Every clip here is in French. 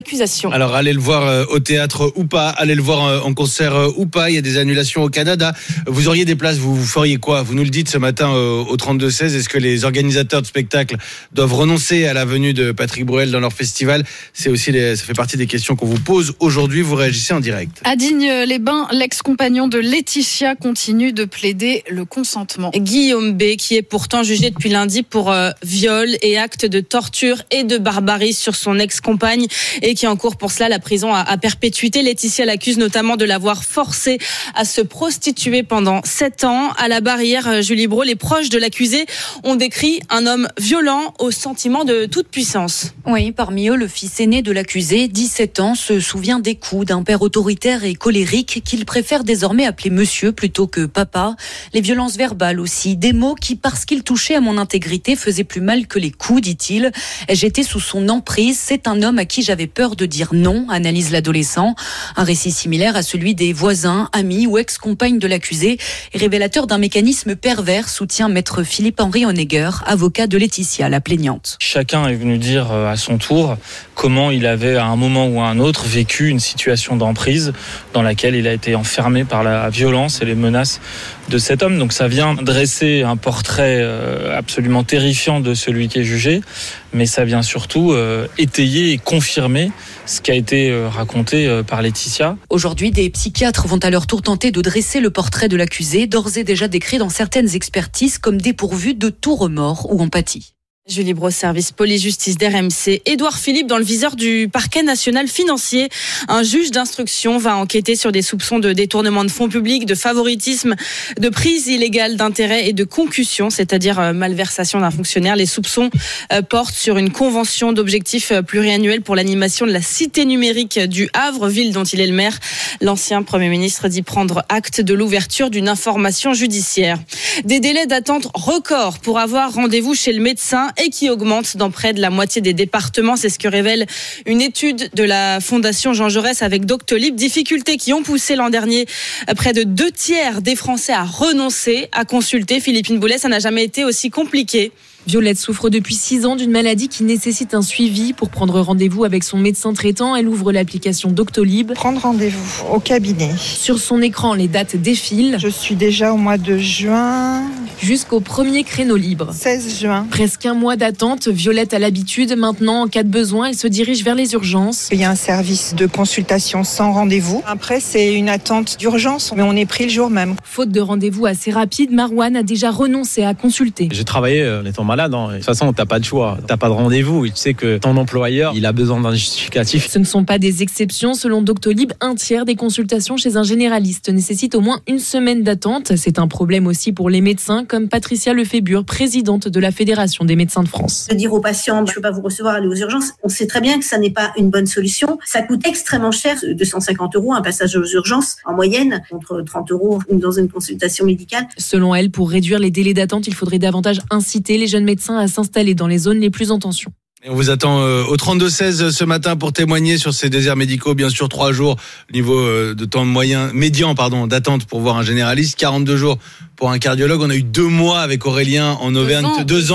accusation. Alors allez le voir au théâtre ou pas, allez le voir en concert ou pas, il y a des annulations au Canada. Vous auriez des places, vous feriez quoi ? Vous nous le dites ce matin au 32-16, est-ce que les organisateurs de spectacles doivent renoncer à la venue de Patrick Bruel dans leur festival ? Ça fait partie des questions qu'on vous pose aujourd'hui, vous réagissez en direct. À Digne-les-Bains, l'ex-compagnon de Laetitia continue de plaider le consentement. Guillaume B, qui est pourtant jugé depuis lundi pour viol et actes de torture et de barbarie sur son ex-compagne et qui encourt pour cela la prison à perpétuité. Laetitia l'accuse notamment de l'avoir forcé à se prostituer pendant 7 ans. À la barrière, Julie Brault, les proches de l'accusé ont décrit un homme violent au sentiment de toute puissance. Oui, parmi eux, le fils aîné de l'accusé, 17 ans, se souvient des coups d'un père autoritaire et colérique qu'il préfère désormais appeler monsieur plutôt que papa. Les violences verbales aussi, des mots qui, parce qu'ils touchaient à mon intégrité, faisaient plus mal que les coups, dit-il. J'étais sous son emprise, c'est un homme à qui j'avais peur de dire non, analyse l'adolescent. Un récit similaire à celui des voisins, amis ou ex-compagnes de l'accusé, révélateur d'un mécanisme pervers, soutient maître Philippe-Henri Honegger, avocat de Laetitia, la plaignante. Chacun est venu dire à son tour comment il avait à un moment ou à un autre vécu une situation d'emprise dans laquelle il a été enfermé par la violence et les menaces de cet homme. Donc ça vient dresser un portrait absolument terrifiant de celui qui est jugé, mais ça vient surtout étayer et confirmer ce qui a été raconté par Laetitia. Aujourd'hui, des psychiatres vont à leur tour tenter de dresser le portrait de l'accusé, d'ores et déjà décrit dans certaines expertises comme dépourvu de tout remords ou empathie. Julie Brault, service police-justice d'RMC. Édouard Philippe dans le viseur du parquet national financier. Un juge d'instruction va enquêter sur des soupçons de détournement de fonds publics, de favoritisme, de prise illégale d'intérêt et de concussion, c'est-à-dire malversation d'un fonctionnaire. Les soupçons portent sur une convention d'objectifs pluriannuels pour l'animation de la cité numérique du Havre, ville dont il est le maire. L'ancien Premier ministre dit prendre acte de l'ouverture d'une information judiciaire. Des délais d'attente records pour avoir rendez-vous chez le médecin et qui augmente dans près de la moitié des départements. C'est ce que révèle une étude de la Fondation Jean Jaurès avec Doctolib. Difficultés qui ont poussé l'an dernier près de 2/3 des Français à renoncer à consulter. Philippine Boulet, ça n'a jamais été aussi compliqué. Violette souffre depuis 6 ans d'une maladie qui nécessite un suivi. Pour prendre rendez-vous avec son médecin traitant, elle ouvre l'application Doctolib. Prendre rendez-vous au cabinet. Sur son écran, les dates défilent. Je suis déjà au mois de juin. Jusqu'au premier créneau libre. 16 juin. Presque un mois d'attente. Violette a l'habitude. Maintenant, en cas de besoin, elle se dirige vers les urgences. Il y a un service de consultation sans rendez-vous. Après, c'est une attente d'urgence, mais on est pris le jour même. Faute de rendez-vous assez rapide, Marwan a déjà renoncé à consulter. J'ai travaillé en étant malade. De toute façon, t'as pas de choix, t'as pas de rendez-vous. Tu sais que ton employeur, il a besoin d'un justificatif. Ce ne sont pas des exceptions. Selon Doctolib, 1/3 des consultations chez un généraliste nécessitent au moins une semaine d'attente. C'est un problème aussi pour les médecins, comme Patricia Lefébure, présidente de la Fédération des médecins de France. De dire aux patients, je ne peux pas vous recevoir, allez aux urgences. On sait très bien que ça n'est pas une bonne solution. Ça coûte extrêmement cher, 250 € un passage aux urgences en moyenne, contre 30 € dans une consultation médicale. Selon elle, pour réduire les délais d'attente, il faudrait davantage inciter les jeunes médecins à s'installer dans les zones les plus en tension. Et on vous attend au 32-16 ce matin pour témoigner sur ces déserts médicaux. Bien sûr, 3 jours niveau de temps médian d'attente pour voir un généraliste, 42 jours pour un cardiologue. On a eu 2 mois avec Aurélien en Auvergne, 2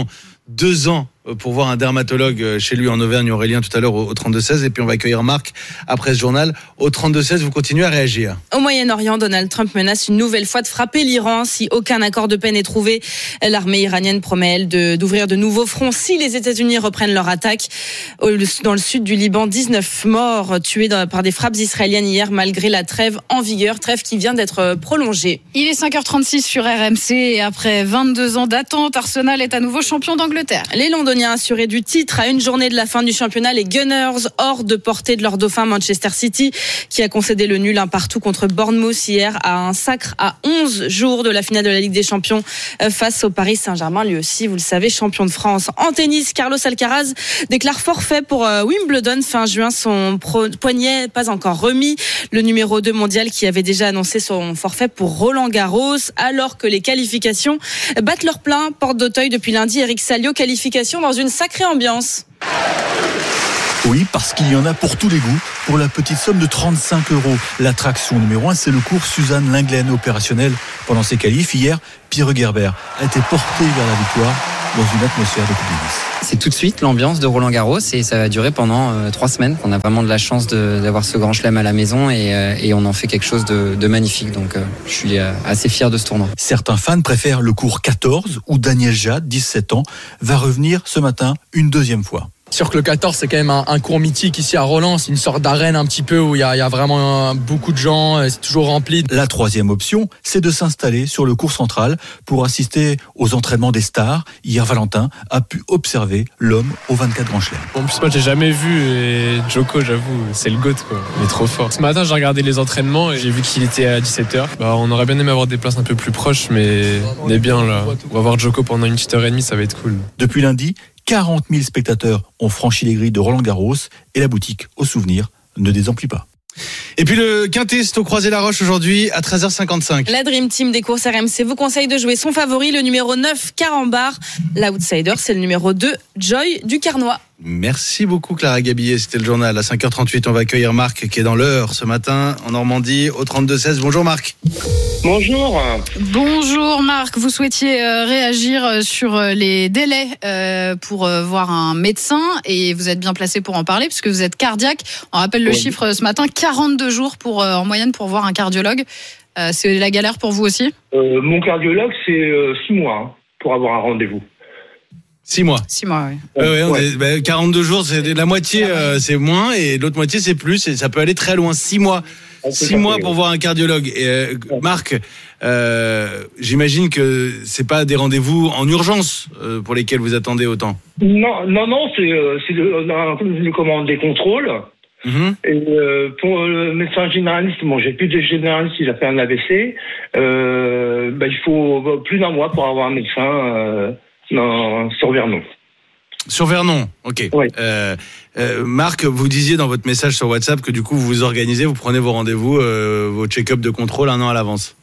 ans pour voir un dermatologue chez lui en Auvergne, Aurélien tout à l'heure au 32-16, et puis on va accueillir Marc après ce journal au 32-16. Vous continuez à réagir. Au Moyen-Orient, Donald Trump menace une nouvelle fois de frapper l'Iran si aucun accord de paix n'est trouvé. L'armée iranienne promet, elle, d'ouvrir de nouveaux fronts si les États-Unis reprennent leur attaque. Dans le sud du Liban, 19 morts tués par des frappes israéliennes hier malgré la trêve en vigueur, trêve qui vient d'être prolongée. Il est 5h36 sur RMC et après 22 ans d'attente, Arsenal est à nouveau champion d'Angleterre. Les Londoniens assurés du titre à une journée de la fin du championnat, les Gunners hors de portée de leur dauphin Manchester City qui a concédé le nul 1-1 contre Bournemouth hier à un sacre à 11 jours de la finale de la Ligue des Champions face au Paris Saint-Germain, lui aussi, vous le savez, champion de France. En tennis, Carlos Alcaraz déclare forfait pour Wimbledon fin juin, son poignet pas encore remis. Le numéro 2 mondial qui avait déjà annoncé son forfait pour Roland Garros, alors que les qualifications battent leur plein. Porte d'Auteuil depuis lundi, Eric Salio, qualification dans une sacrée ambiance. Oui, parce qu'il y en a pour tous les goûts, pour la petite somme de 35 €. L'attraction numéro 1, c'est le cours Suzanne Lenglen, opérationnel pendant ses qualifs. Hier, Pierre Gerber a été porté vers la victoire dans une atmosphère de Coupe Davis. C'est tout de suite l'ambiance de Roland-Garros et ça va durer pendant 3 semaines. On a vraiment de la chance d'avoir ce grand chelem à la maison et on en fait quelque chose de magnifique. Donc je suis assez fier de ce tournoi. Certains fans préfèrent le cours 14 où Daniel Jade, 17 ans, va revenir ce matin une deuxième fois. Sûr que le 14 c'est quand même un cours mythique ici à Roland, c'est une sorte d'arène un petit peu où il y a vraiment beaucoup de gens, c'est toujours rempli. La troisième option, c'est de s'installer sur le cours central pour assister aux entraînements des stars. Hier, Valentin a pu observer l'homme aux 24 grands chelems. En plus moi j'ai jamais vu et Djoko, j'avoue, c'est le GOAT quoi, il est trop fort. Ce matin j'ai regardé les entraînements et j'ai vu qu'il était à 17h. On aurait bien aimé avoir des places un peu plus proches mais on est bien là. On va voir Djoko pendant une petite heure et demie, ça va être cool. Depuis lundi, 40 000 spectateurs ont franchi les grilles de Roland-Garros et la boutique au souvenir ne désemplit pas. Et puis le Quintet, c'est au Croisé-la-Roche aujourd'hui à 13h55. La Dream Team des courses RMC vous conseille de jouer son favori, le numéro 9, Carambar. L'outsider, c'est le numéro 2, Joy du Carnois. Merci beaucoup Clara Gabillet, c'était le journal. À 5h38, on va accueillir Marc qui est dans l'heure ce matin en Normandie au 32-16. Bonjour Marc. Bonjour. Bonjour Marc, vous souhaitiez réagir sur les délais pour voir un médecin et vous êtes bien placé pour en parler puisque vous êtes cardiaque. On rappelle le chiffre ce matin, 42 jours en moyenne pour voir un cardiologue. C'est la galère pour vous aussi ? Mon cardiologue, c'est 6 mois pour avoir un rendez-vous. 6 mois. 6 mois, oui. 42 jours, c'est la moitié, c'est moins, et l'autre moitié, c'est plus, et ça peut aller très loin. 6 mois. 6 mois pour voir un cardiologue. Et Marc, j'imagine que c'est pas des rendez-vous en urgence pour lesquels vous attendez autant. Non, c'est le commande des contrôles. Et pour le médecin généraliste, j'ai plus de généraliste, il a fait un AVC. Il faut plus d'1 mois pour avoir un médecin sur Vernon. Sur Vernon, ok. Oui. Marc, vous disiez dans votre message sur WhatsApp que du coup vous vous organisez, vous prenez vos rendez-vous, vos check-up de contrôle 1 an à l'avance.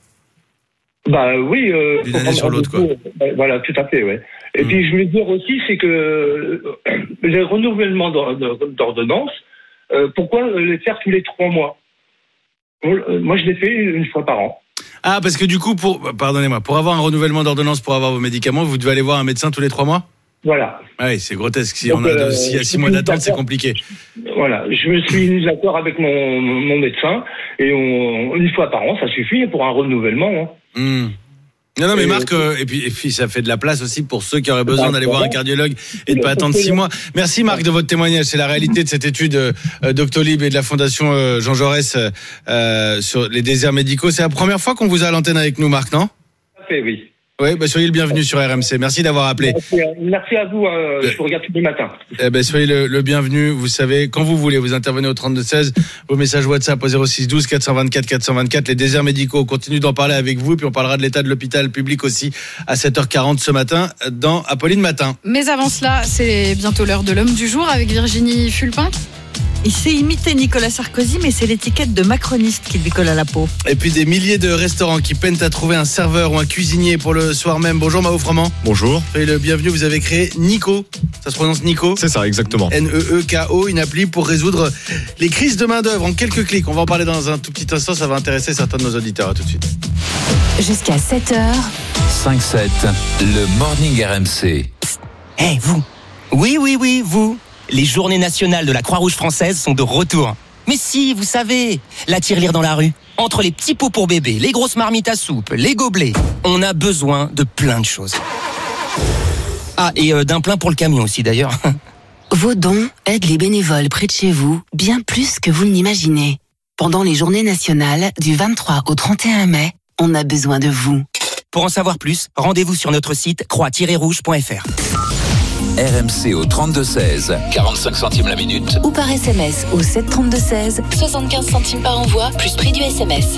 Oui. D'une année sur l'autre, quoi. Voilà, tout à fait, ouais. Et puis je voulais dire aussi, c'est que les renouvellements d'ordonnances, pourquoi les faire tous les 3 mois ? Moi, je les fais 1 fois par an. Ah, parce que du coup, pardonnez-moi, pour avoir un renouvellement d'ordonnance, pour avoir vos médicaments, vous devez aller voir un médecin tous les 3 mois ? Voilà. Oui, c'est grotesque. S'il y a 6 mois d'attente, c'est compliqué. Voilà. Je me suis mis d'accord avec mon médecin et 1 fois par an, ça suffit pour un renouvellement. Non, mais Marc, et puis ça fait de la place aussi pour ceux qui auraient besoin d'aller voir un cardiologue et de pas attendre 6 mois. Merci Marc de votre témoignage. C'est la réalité de cette étude Doctolib et de la Fondation Jean Jaurès sur les déserts médicaux. C'est la première fois qu'on vous a à l'antenne avec nous, Marc, non ? Tout à fait, oui. Oui, soyez le bienvenu sur RMC. Merci d'avoir appelé. Merci à vous. Je vous regarde tous les matins. Soyez le bienvenu. Vous savez, quand vous voulez, vous intervenez au 32-16. Vos messages WhatsApp au 06 12 424 424. Les déserts médicaux, on continue d'en parler avec vous. Et puis on parlera de l'état de l'hôpital public aussi à 7h40 ce matin dans Apolline Matin. Mais avant cela, c'est bientôt l'heure de l'homme du jour avec Virginie Fulpin. Il sait imiter Nicolas Sarkozy, mais c'est l'étiquette de macroniste qui lui colle à la peau. Et puis des milliers de restaurants qui peinent à trouver un serveur ou un cuisinier pour le soir même. Bonjour Mao Froment. Bonjour. Soyez le bienvenu, vous avez créé Nico. Ça se prononce Nico ? C'est ça, exactement. N-E-E-K-O, une appli pour résoudre les crises de main d'œuvre en quelques clics. On va en parler dans un tout petit instant, ça va intéresser certains de nos auditeurs. À tout de suite. Jusqu'à 7h. 5-7, le Morning RMC. Vous. Oui, vous. Les journées nationales de la Croix-Rouge française sont de retour. Mais si, vous savez, la tirelire dans la rue, entre les petits pots pour bébé, les grosses marmites à soupe, les gobelets, on a besoin de plein de choses. Ah, et d'un plein pour le camion aussi d'ailleurs. Vos dons aident les bénévoles près de chez vous bien plus que vous ne l'imaginez. Pendant les journées nationales du 23 au 31 mai, on a besoin de vous. Pour en savoir plus, rendez-vous sur notre site croix-rouge.fr. RMC au 32-16, 45 centimes la minute. Ou par SMS au 732-16, 75 centimes par envoi, plus prix du SMS.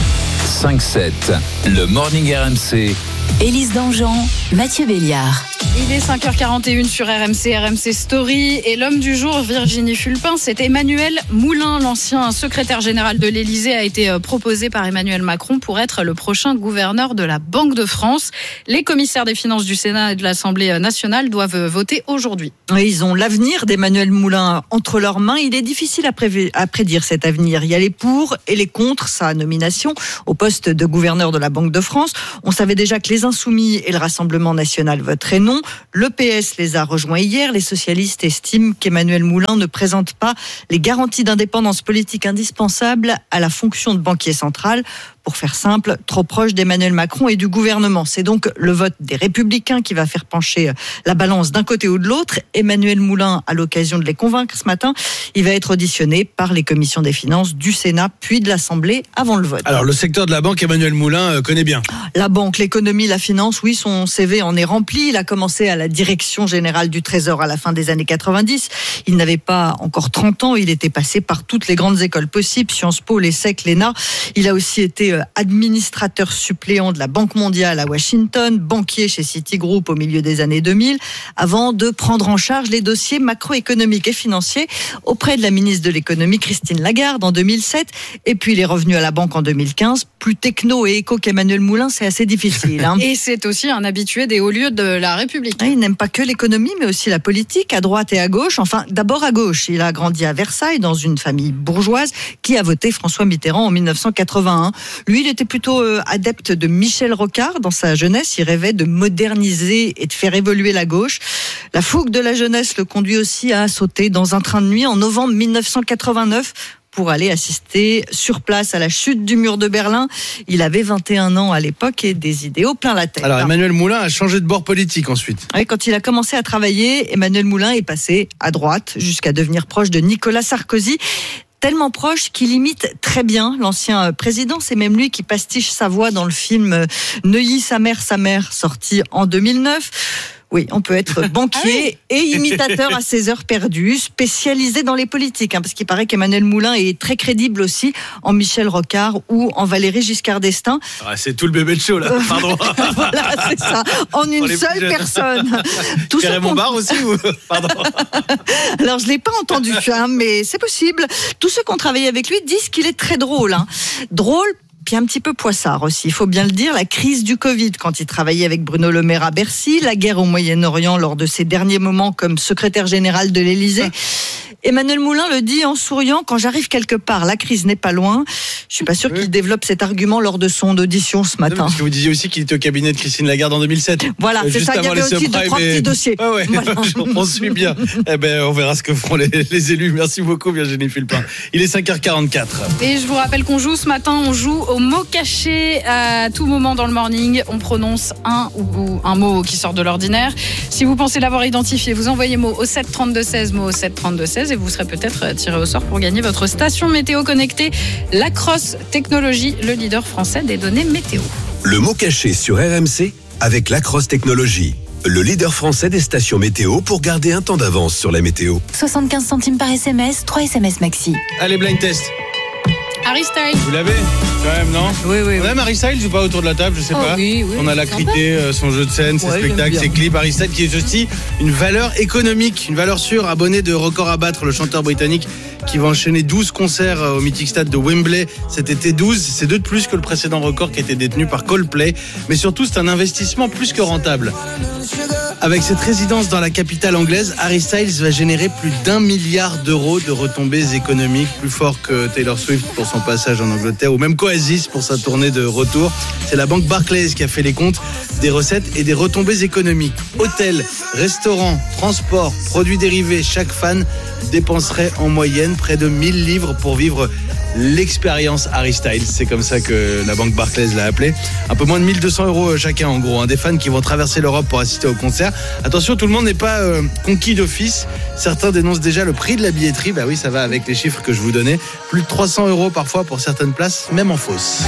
5-7, le Morning RMC. Élise Dangean, Mathieu Béliard. Il est 5h41 sur RMC Story et l'homme du jour, Virginie Fulpin, c'est Emmanuel Moulin, l'ancien secrétaire général de l'Élysée, a été proposé par Emmanuel Macron pour être le prochain gouverneur de la Banque de France. Les commissaires des finances du Sénat et de l'Assemblée nationale doivent voter aujourd'hui. Ils ont l'avenir d'Emmanuel Moulin entre leurs mains. Il est difficile à prédire cet avenir. Il y a les pour et les contre sa nomination au poste de gouverneur de la Banque de France. On savait déjà que les Insoumis et le Rassemblement national voteraient non. Le PS les a rejoints hier. Les socialistes estiment qu'Emmanuel Moulin ne présente pas les garanties d'indépendance politique indispensables à la fonction de banquier central. Pour faire simple, trop proche d'Emmanuel Macron et du gouvernement. C'est donc le vote des Républicains qui va faire pencher la balance d'un côté ou de l'autre. Emmanuel Moulin a l'occasion de les convaincre ce matin. Il va être auditionné par les commissions des finances du Sénat puis de l'Assemblée avant le vote. Alors le secteur de la banque, Emmanuel Moulin connaît bien. La banque, l'économie, la finance, oui, son CV en est rempli. Il a commencé à la direction générale du Trésor à la fin des années 90. Il n'avait pas encore 30 ans. Il était passé par toutes les grandes écoles possibles, Sciences Po, l'ESSEC, l'ENA. Il a aussi été administrateur suppléant de la Banque mondiale à Washington, banquier chez Citigroup au milieu des années 2000, avant de prendre en charge les dossiers macroéconomiques et financiers auprès de la ministre de l'économie Christine Lagarde en 2007, et puis il est revenu à la banque en 2015. Plus techno et éco qu'Emmanuel Moulin, c'est assez difficile. Et c'est aussi un habitué des hauts lieux de la République. Il n'aime pas que l'économie, mais aussi la politique, à droite et à gauche. Enfin, d'abord à gauche. Il a grandi à Versailles, dans une famille bourgeoise qui a voté François Mitterrand en 1981. Lui, il était plutôt adepte de Michel Rocard. Dans sa jeunesse, il rêvait de moderniser et de faire évoluer la gauche. La fougue de la jeunesse le conduit aussi à sauter dans un train de nuit en novembre 1989 pour aller assister sur place à la chute du mur de Berlin. Il avait 21 ans à l'époque et des idéaux plein la tête. Alors Emmanuel Moulin a changé de bord politique ensuite. Oui, quand il a commencé à travailler, Emmanuel Moulin est passé à droite jusqu'à devenir proche de Nicolas Sarkozy. Tellement proche qu'il imite très bien l'ancien président. C'est même lui qui pastiche sa voix dans le film Neuilly, sa mère, sorti en 2009. Oui, on peut être banquier et imitateur à ses heures perdues, spécialisé dans les politiques, parce qu'il paraît qu'Emmanuel Moulin est très crédible aussi en Michel Rocard ou en Valéry Giscard d'Estaing. Ah, c'est tout le bébé de show là, pardon. Voilà, c'est ça, en une seule personne. Tout Raymond Barre aussi ou... Pardon. Alors, je ne l'ai pas entendu, mais c'est possible. Tous ceux qui ont travaillé avec lui disent qu'il est très drôle. Drôle, puis un petit peu poissard aussi, il faut bien le dire. La crise du Covid, quand il travaillait avec Bruno Le Maire à Bercy, la guerre au Moyen-Orient lors de ses derniers moments comme secrétaire général de l'Élysée. Emmanuel Moulin le dit en souriant, quand j'arrive quelque part, la crise n'est pas loin. Je suis pas sûr qu'il développe cet argument lors de son audition ce matin. Parce que vous disiez aussi qu'il était au cabinet de Christine Lagarde en 2007. Voilà, c'est ça, il y avait aussi 2-3 petits dossiers. Ah ouais, voilà. On suit bien. Eh ben, on verra ce que feront les élus. Merci beaucoup Virginie Fulpin. Il est 5h44. Et je vous rappelle qu'on joue ce matin, on joue au mot caché à tout moment dans le morning. On prononce un mot qui sort de l'ordinaire. Si vous pensez l'avoir identifié, vous envoyez mot au 7 32 16, mot au 7 32 16 et vous serez peut-être tiré au sort pour gagner votre station météo connectée Lacrosse Technologies, le leader français des données météo. Le mot caché sur RMC avec Lacrosse Technologies, le leader français des stations météo pour garder un temps d'avance sur la météo. 75 centimes par SMS, 3 SMS maxi. Allez, blind test. Harry Styles. Vous l'avez quand même, non? Oui. On aime Harry Styles ou pas autour de la table? Je sais pas. Oui, on a l'acrité, son jeu de scène, ses spectacles, ses clips. Harry Styles qui est aussi une valeur économique, une valeur sûre. Abonné de Record à battre, le chanteur britannique qui va enchaîner 12 concerts au Mythic Stade de Wembley cet été. 12, c'est 2 de plus que le précédent record qui était détenu par Coldplay. Mais surtout, c'est un investissement plus que rentable. Avec cette résidence dans la capitale anglaise, Harry Styles va générer plus d'1 milliard d'euros de retombées économiques, plus fort que Taylor Swift pour son passage en Angleterre ou même qu'Oasis pour sa tournée de retour. C'est la banque Barclays qui a fait les comptes des recettes et des retombées économiques. Hôtels, restaurants, transports, produits dérivés, chaque fan dépenserait en moyenne près de 1000 livres pour vivre l'expérience Harry Styles. C'est comme ça que la banque Barclays l'a appelé. Un peu moins de 1200 euros chacun en gros. Des fans qui vont traverser l'Europe pour assister au concert. Attention, tout le monde n'est pas conquis d'office. Certains dénoncent déjà le prix de la billetterie. Bah oui, ça va avec les chiffres que je vous donnais. Plus de 300 euros parfois pour certaines places, même en fausse.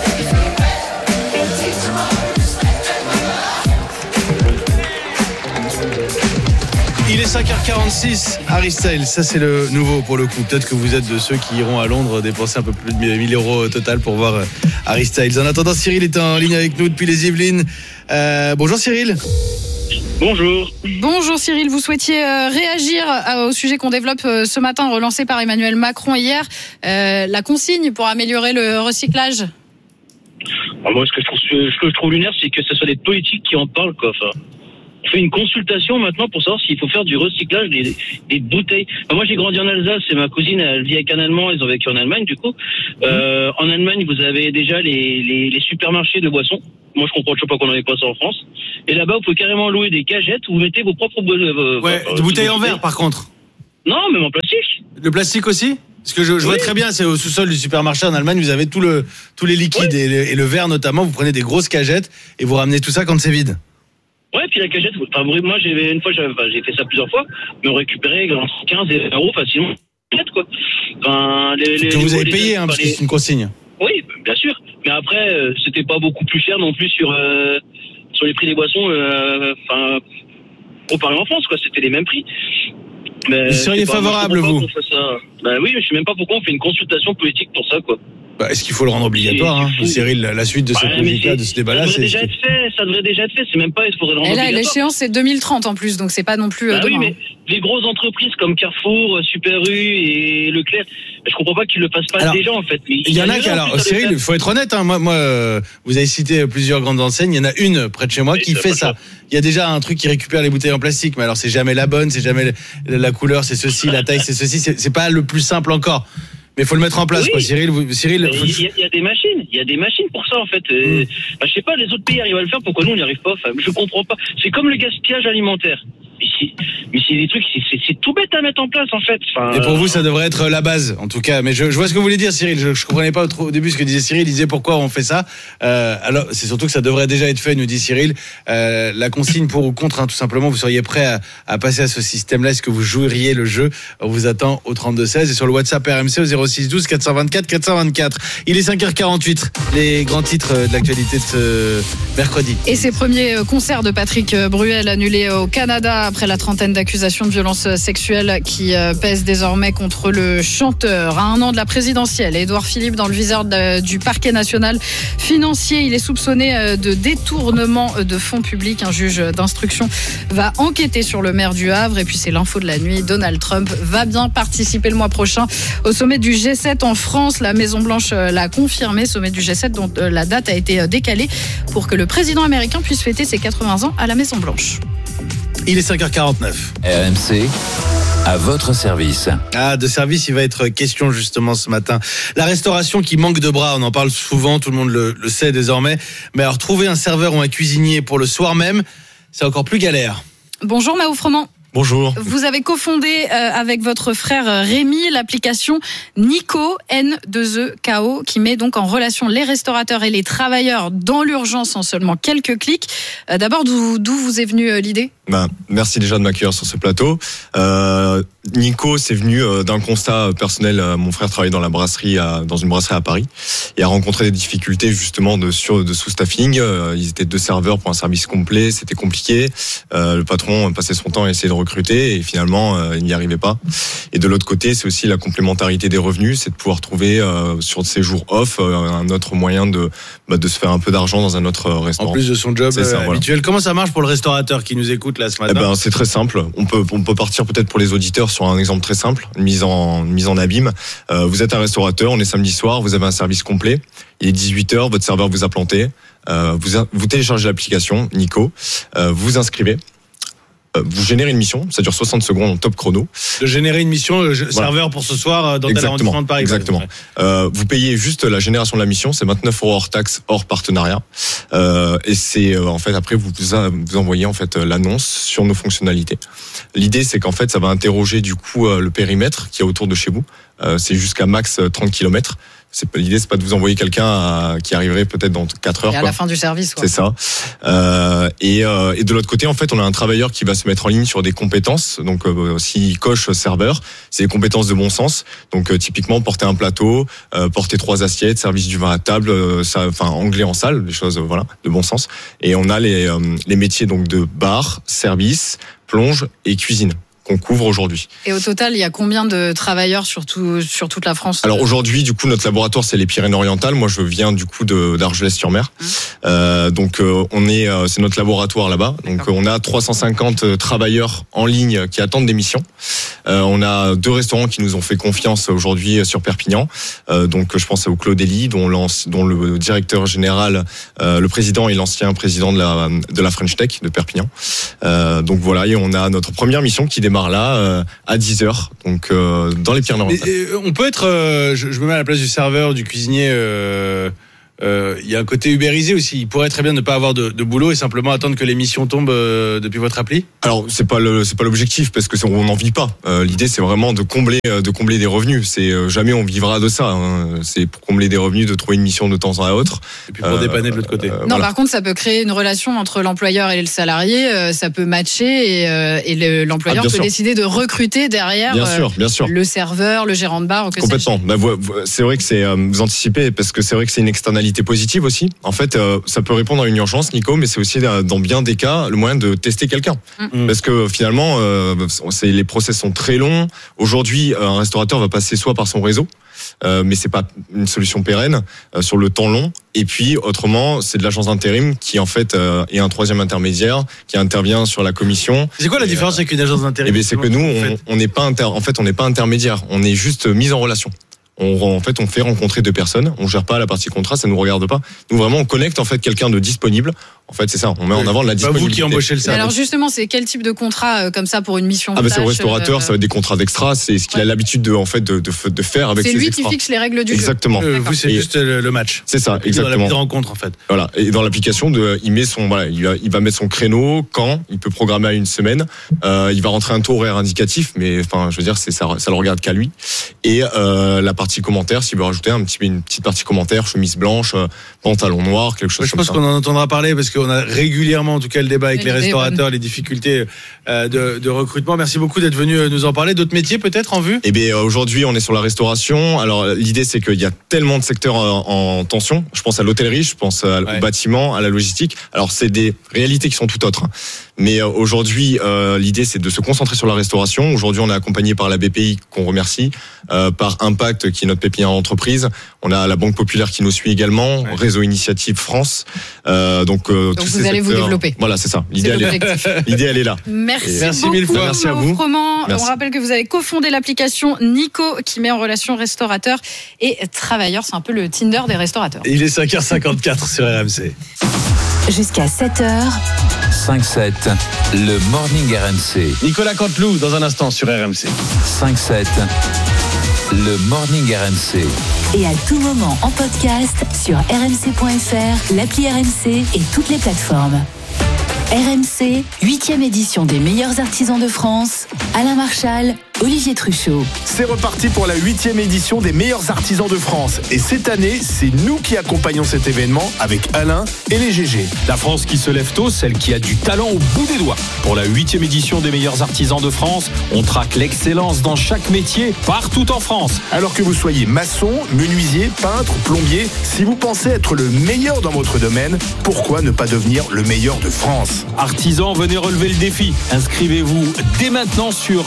Il est 5h46, Harry Styles, ça c'est le nouveau pour le coup. Peut-être que vous êtes de ceux qui iront à Londres dépenser un peu plus de 1000 euros au total pour voir Harry Styles. En attendant, Cyril est en ligne avec nous depuis les Yvelines. Bonjour Cyril. Bonjour. Bonjour Cyril, vous souhaitiez réagir au sujet qu'on développe ce matin, relancé par Emmanuel Macron hier, la consigne pour améliorer le recyclage. Moi, ce que je trouve lunaire, c'est que ce soit des politiques qui en parlent, quoi. Enfin, on fait une consultation maintenant pour savoir s'il faut faire du recyclage des bouteilles. Enfin, moi, j'ai grandi en Alsace et ma cousine, elle vit avec un Allemand, ils ont vécu en Allemagne, du coup. En Allemagne, vous avez déjà les supermarchés de boissons. Moi, je comprends pas qu'on n'en ait pas ça en France. Et là-bas, vous pouvez carrément louer des cagettes où vous mettez vos propres des bouteilles en verre, par contre. Non, même en plastique. Le plastique aussi? Parce que je vois très bien, c'est au sous-sol du supermarché en Allemagne, vous avez tous les liquides et le verre notamment, vous prenez des grosses cagettes et vous ramenez tout ça quand c'est vide. Ouais, puis la cagette, enfin, moi j'ai fait ça plusieurs fois, mais on récupérait 15 € facilement. Quoi. Enfin, que vous avez payé, parce que c'est une consigne. Oui, bien sûr. Mais après, c'était pas beaucoup plus cher non plus sur les prix des boissons. Comparé en France, quoi, c'était les mêmes prix. Mais vous seriez favorable, vous? Bah oui, mais je sais même pas pourquoi on fait une consultation politique pour ça, quoi. Bah, est-ce qu'il faut le rendre obligatoire, Cyril? La suite de cette logique-là, de ce débat-là, ça devrait déjà être fait. C'est même pas, il faudrait le rendre obligatoire. Et là, l'échéance, c'est 2030 en plus, donc c'est pas non plus demain. Oui, mais les grosses entreprises comme Carrefour, Super U et Leclerc, je comprends pas qu'ils le fassent pas déjà, en fait. Il y en a qui, Cyril, il faut être honnête, moi, vous avez cité plusieurs grandes enseignes, il y en a une près de chez moi qui fait ça. Il y a déjà un truc qui récupère les bouteilles en plastique, mais alors c'est jamais la bonne, c'est jamais la couleur, c'est ceci, la taille, c'est ceci, c'est pas le plus simple encore. Mais il faut le mettre en place, quoi, Cyril. Il y a des machines pour ça, en fait. Je sais pas, les autres pays arrivent à le faire, pourquoi nous on n'y arrive pas? Enfin, je comprends pas. C'est comme le gaspillage alimentaire. Mais c'est des trucs, c'est tout bête à mettre en place, en fait. Enfin, et pour vous, ça devrait être la base, en tout cas. Mais je vois ce que vous voulez dire, Cyril. Je comprenais pas au début ce que disait Cyril. Il disait pourquoi on fait ça. Alors, c'est surtout que ça devrait déjà être fait, nous dit Cyril. La consigne pour ou contre, tout simplement. Vous seriez prêt à passer à ce système-là? Est-ce que vous joueriez le jeu? On vous attend au 32-16 et sur le WhatsApp RMC au 06-12 424 424. Il est 5h48. Les grands titres de l'actualité de ce mercredi. Et ces premiers concerts de Patrick Bruel annulés au Canada après la trentaine d'accusations de violences sexuelles qui pèsent désormais contre le chanteur. À un an de la présidentielle, Édouard Philippe dans le viseur du parquet national financier. Il est soupçonné de détournement de fonds publics. Un juge d'instruction va enquêter sur le maire du Havre. Et puis c'est l'info de la nuit. Donald Trump va bien participer le mois prochain au sommet du G7 en France. La Maison-Blanche l'a confirmé. Sommet du G7 dont la date a été décalée pour que le président américain puisse fêter ses 80 ans à la Maison-Blanche. Il est 5h49. RMC, à votre service. De service, il va être question justement ce matin. La restauration qui manque de bras, on en parle souvent, tout le monde le sait désormais. Mais alors, trouver un serveur ou un cuisinier pour le soir même, c'est encore plus galère. Bonjour Maou Froment. Bonjour. Vous avez cofondé avec votre frère Rémi l'application Nico, N2EKO, qui met donc en relation les restaurateurs et les travailleurs dans l'urgence en seulement quelques clics. D'abord, d'où vous est venue l'idée ? Merci déjà de m'accueillir sur ce plateau. Nico, c'est venu d'un constat personnel. Mon frère travaillait dans dans une brasserie à Paris et a rencontré des difficultés justement de sous-staffing. Ils étaient 2 serveurs pour un service complet, c'était compliqué. Le patron passait son temps à essayer de recruter et finalement il n'y arrivait pas. Et de l'autre côté, c'est aussi la complémentarité des revenus, c'est de pouvoir trouver sur ses jours off un autre moyen de se faire un peu d'argent dans un autre restaurant. En plus de son job habituel. Voilà. Comment ça marche pour le restaurateur qui nous écoute là ce matin ? C'est très simple. On peut partir peut-être pour les auditeurs sur un exemple très simple, une mise en abîme. Vous êtes un restaurateur, on est samedi soir, vous avez un service complet, il est 18h, votre serveur vous a planté, vous téléchargez l'application Nico, vous inscrivez. Vous générez une mission, ça dure 60 secondes en top chrono. De générer une mission, serveur pour ce soir dans tel arrondissement de Paris. Exactement. Vous payez juste la génération de la mission, c'est 29 € hors taxe, hors partenariat. Et c'est en fait après vous envoyez en fait l'annonce sur nos fonctionnalités. L'idée c'est qu'en fait ça va interroger du coup le périmètre qui est autour de chez vous. C'est jusqu'à max 30 km. L'idée, c'est pas de vous envoyer quelqu'un qui arriverait peut-être dans 4 heures. Et à la fin du service, C'est ça. Et de l'autre côté, en fait, on a un travailleur qui va se mettre en ligne sur des compétences. Donc, s'il coche serveur, c'est des compétences de bon sens. Donc, typiquement, porter un plateau, porter 3 assiettes, service du vin à table, anglais en salle, des choses, de bon sens. Et on a les métiers donc de bar, service, plonge et cuisine. qu'on couvre aujourd'hui. Et au total, il y a combien de travailleurs sur toute la France? Alors aujourd'hui, du coup, notre laboratoire, c'est les Pyrénées-Orientales. Moi, je viens du coup d'Argelès-sur-Mer. Donc, c'est notre laboratoire là-bas. Donc, on a 350 travailleurs en ligne qui attendent des missions. On a 2 restaurants qui nous ont fait confiance aujourd'hui sur Perpignan. Donc, je pense au Clos d'Ely, dont le directeur général, le président est l'ancien président de la French Tech de Perpignan. Donc voilà, et on a notre première mission qui démarre là à 10h, donc dans les Pyrénées-Orientales. On peut être, je me mets à la place du serveur, du cuisinier. Il y a un côté ubérisé aussi. Il pourrait très bien ne pas avoir de boulot et simplement attendre que l'émission tombe depuis votre appli. Alors c'est pas l'objectif parce que on n'en vit pas. L'idée c'est vraiment de combler des revenus. C'est jamais on vivra de ça. C'est pour combler des revenus, de trouver une mission de temps à autre. Et puis pour dépanner de l'autre côté. Non, voilà. par contre, ça peut créer une relation entre l'employeur et le salarié. Ça peut matcher et l'employeur peut décider de recruter derrière. Bien sûr. Le serveur, le gérant de bar. Complètement. C'est vrai que vous anticipez parce que c'est vrai que c'est une externalité positive aussi. En fait, ça peut répondre à une urgence, Nico, mais c'est aussi dans bien des cas le moyen de tester quelqu'un. Parce que finalement, les process sont très longs. Aujourd'hui, un restaurateur va passer soit par son réseau, mais c'est pas une solution pérenne sur le temps long. Et puis autrement, c'est de l'agence d'intérim qui en fait est un troisième intermédiaire qui intervient sur la commission. C'est quoi la différence avec une agence d'intérim? C'est que nous, on n'est pas on n'est pas intermédiaire. On est juste mis en relation. On fait rencontrer 2 personnes. On gère pas la partie contrat, ça nous regarde pas. Nous vraiment, on connecte en fait quelqu'un de disponible. En fait, c'est ça. On met en avant la disponibilité. Vous qui embauchez le service. Alors justement, c'est quel type de contrat comme ça pour une mission? C'est au restaurateur, ça va être des contrats d'extra. C'est ce qu'il a l'habitude de faire avec ses extras. C'est lui qui fixe les règles du jeu. Exactement. Vous, c'est juste le match. C'est ça, exactement. Dans la rencontre en fait. Voilà. Et dans l'application, il va mettre son créneau quand il peut programmer à une semaine. Il va rentrer un taux horaire indicatif, mais enfin, je veux dire, ça le regarde qu'à lui. Et la partie commentaire, s'il veut rajouter une petite partie commentaire, chemise blanche, pantalon noir, quelque chose comme ça. Je pense qu'on en entendra parler parce qu'on a régulièrement en tout cas le débat avec les restaurateurs, les difficultés de recrutement. Merci beaucoup d'être venu nous en parler. D'autres métiers peut-être en vue? Eh bien aujourd'hui on est sur la restauration. Alors l'idée c'est qu'il y a tellement de secteurs en tension. Je pense à l'hôtellerie, je pense au bâtiment, à la logistique. Alors c'est des réalités qui sont tout autres. Mais aujourd'hui l'idée c'est de se concentrer sur la restauration. Aujourd'hui on est accompagné par la BPI qu'on remercie, par Impact qui est notre pépinière entreprise. On a la Banque Populaire qui nous suit également, Réseau Initiative France. Donc vous allez vous développer. Voilà, c'est ça. L'idée elle est là. Merci mille fois. Merci à vous. On rappelle que vous avez cofondé l'application Nico qui met en relation restaurateurs et travailleurs. C'est un peu le Tinder des restaurateurs. Il est 5h54 sur RMC. Jusqu'à 7h. 5-7, le Morning RMC. Nicolas Canteloup dans un instant sur RMC. 5-7, le Morning RMC. Et à tout moment en podcast sur rmc.fr, l'appli RMC et toutes les plateformes. RMC, 8e édition des meilleurs artisans de France. Alain Marchal, Olivier Truchot. C'est reparti pour la 8e édition des meilleurs artisans de France. Et cette année, c'est nous qui accompagnons cet événement avec Alain et les GG. La France qui se lève tôt, celle qui a du talent au bout des doigts. Pour la 8e édition des meilleurs artisans de France, on traque l'excellence dans chaque métier, partout en France. Alors que vous soyez maçon, menuisier, peintre, plombier, si vous pensez être le meilleur dans votre domaine, pourquoi ne pas devenir le meilleur de France ? Artisans, venez relever le défi. Inscrivez-vous dès maintenant sur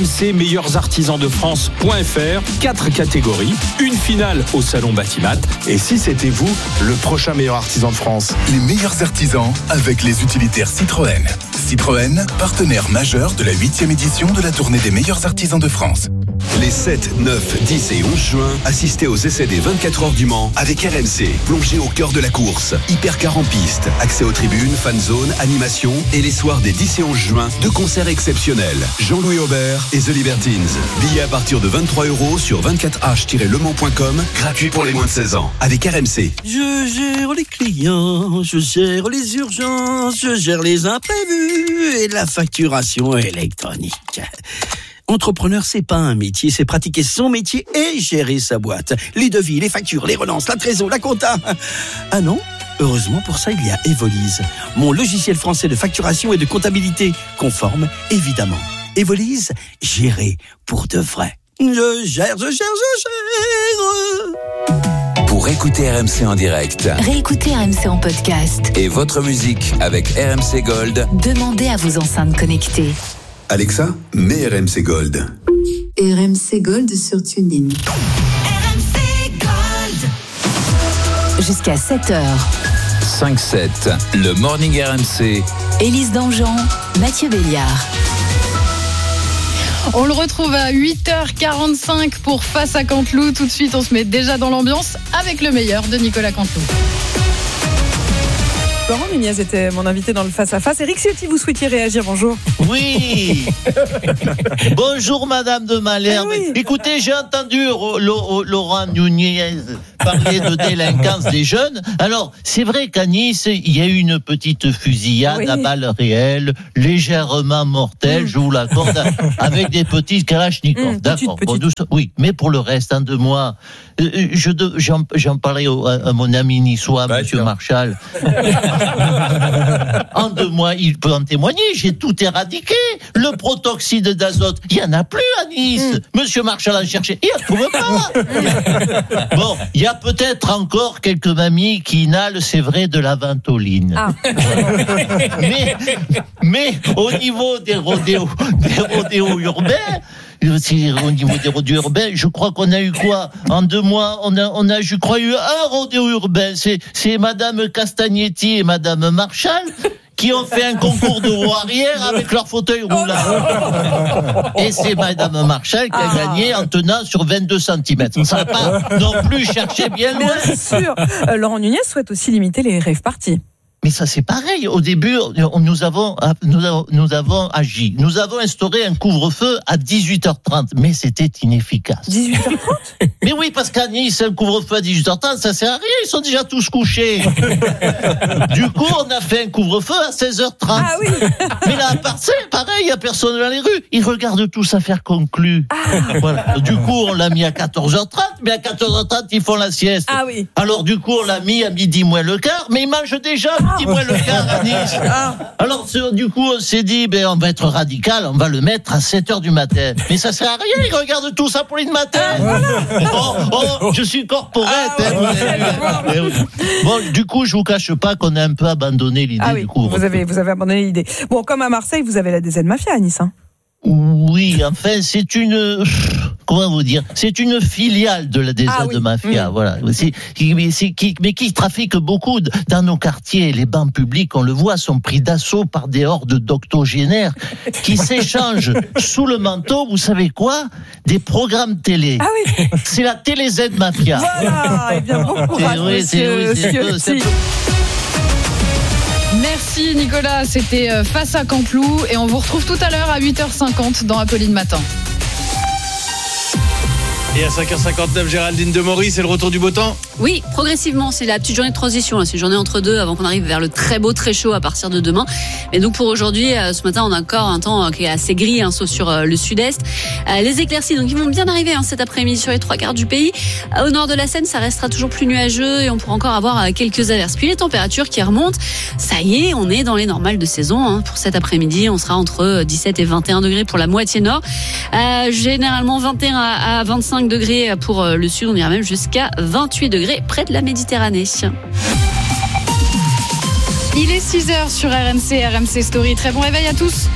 rmcmeilleursartisansdefrance.fr. 4 catégories, une finale au Salon Batimat. Et si c'était vous, le prochain meilleur artisan de France? Les meilleurs artisans avec les utilitaires Citroën. Citroën, partenaire majeur de la 8e édition de la tournée des meilleurs artisans de France. Les 7, 9, 10 et 11 juin, assistez aux essais des 24 heures du Mans avec RMC. Plongez au cœur de la course. Hypercar en piste, accès aux tribunes, fan zone, animation et les soirs des 10 et 11 juin, 2 concerts exceptionnels. Jean-Louis Aubert et The Libertines. Billets à partir de 23 € sur 24h-lemans.com, gratuit pour les moins de 16 ans. Avec RMC. Je gère les clients, je gère les urgences, je gère les imprévus et la facturation électronique. Entrepreneur, c'est pas un métier, c'est pratiquer son métier et gérer sa boîte. Les devis, les factures, les relances, la trésor, la compta. Ah non? Heureusement pour ça, il y a Evolise, mon logiciel français de facturation et de comptabilité, conforme, évidemment. Evolise, gérer pour de vrai. Je gère. Pour écouter RMC en direct. Réécoutez RMC en podcast. Et votre musique avec RMC Gold. Demandez à vos enceintes connectées. Alexa, mets RMC Gold. RMC Gold sur TuneIn. Jusqu'à 7h. 5-7, le Morning RMC. Élise Dangean, Mathieu Béliard. On le retrouve à 8h45 pour Face à Canteloup. Tout de suite, on se met déjà dans l'ambiance avec le meilleur de Nicolas Canteloup. Laurent Nunez était mon invité dans le face-à-face. Éric Ciotti, vous souhaitiez réagir, bonjour. Oui. Bonjour Madame de Malherbe. Oui. Écoutez, j'ai entendu Laurent Nunez parler de délinquance des jeunes. Alors, c'est vrai qu'à Nice, il y a eu une petite fusillade à balles réelles, légèrement mortelle, je vous l'accorde, avec des petits kalachnikovs. D'accord. Bon, oui, mais pour le reste, en 2 mois, j'en parlais à mon ami niçois, Monsieur Marchal. En 2 mois, il peut en témoigner, j'ai tout éradiqué. Le protoxyde d'azote, il n'y en a plus à Nice. Monsieur Marchal a cherché, il ne trouve pas. Bon, il y a peut-être encore quelques mamies qui inhalent, c'est vrai, de la ventoline. Mais au niveau des rodéos urbains, au niveau des rodéos urbains, je crois qu'on a eu quoi? En 2 mois, on a, je crois, eu un rodéo urbain. C'est Madame Castagnetti et Madame Marchal qui ont fait un concours de roue arrière avec leur fauteuil roulant. Et c'est Madame Marchal qui a gagné en tenant sur 22 cm. Ça n'a pas non plus cherché bien loin. Bien sûr. Laurent Nunez souhaite aussi limiter les rave parties. Mais ça, c'est pareil. Au début, nous avons agi. Nous avons instauré un couvre-feu à 18h30, mais c'était inefficace. 18h30 ? Mais oui, parce qu'à Nice, un couvre-feu à 18h30, ça sert à rien. Ils sont déjà tous couchés. Du coup, on a fait un couvre-feu à 16h30. Ah oui. Mais là, c'est pareil, il n'y a personne dans les rues. Ils regardent tous affaires conclues. Voilà. Du coup, on l'a mis à 14h30, mais à 14h30, ils font la sieste. Ah oui. Alors, du coup, on l'a mis à midi moins le quart, mais ils mangent déjà moins le quart à Nice. Alors, du coup, on s'est dit, on va être radical, on va le mettre à 7h du matin. Mais ça sert à rien, ils regardent tous à Pauline Matin. Je suis corporate. Bon, du coup, je vous cache pas qu'on a un peu abandonné l'idée du couvre. Vous avez abandonné l'idée. Bon, comme à Marseille, vous avez la DZ Mafia à Nice, hein. Oui, enfin, c'est une... Comment vous dire ? C'est une filiale de la DZ Mafia, voilà. Mais qui trafique beaucoup dans nos quartiers. Les bancs publics, on le voit, sont pris d'assaut par des hordes d'octogénaires qui s'échangent sous le manteau, vous savez quoi ? Des programmes télé. Ah oui. C'est la Télé Z Mafia. Voilà, et bien bon courage, monsieur Ciotti. Merci Nicolas, c'était Face à Canteloup et on vous retrouve tout à l'heure à 8h50 dans Apolline Matin. Et à 5h59, Géraldine Demory, c'est le retour du beau temps ? Oui, progressivement, c'est la petite journée de transition, là. C'est une journée entre deux avant qu'on arrive vers le très beau, très chaud à partir de demain. Et donc pour aujourd'hui, ce matin, on a encore un temps qui est assez gris, sauf sur le sud-est. Les éclaircies, donc ils vont bien arriver cet après-midi sur les 3/4 du pays. Au nord de la Seine, ça restera toujours plus nuageux et on pourra encore avoir quelques averses. Puis les températures qui remontent, ça y est, on est dans les normales de saison. Pour cet après-midi, on sera entre 17 et 21 degrés pour la moitié nord. Généralement 21 à 25 degrés pour le sud, on ira même jusqu'à 28 degrés près de la Méditerranée. Il est 6h sur RMC Story. Très bon réveil à tous.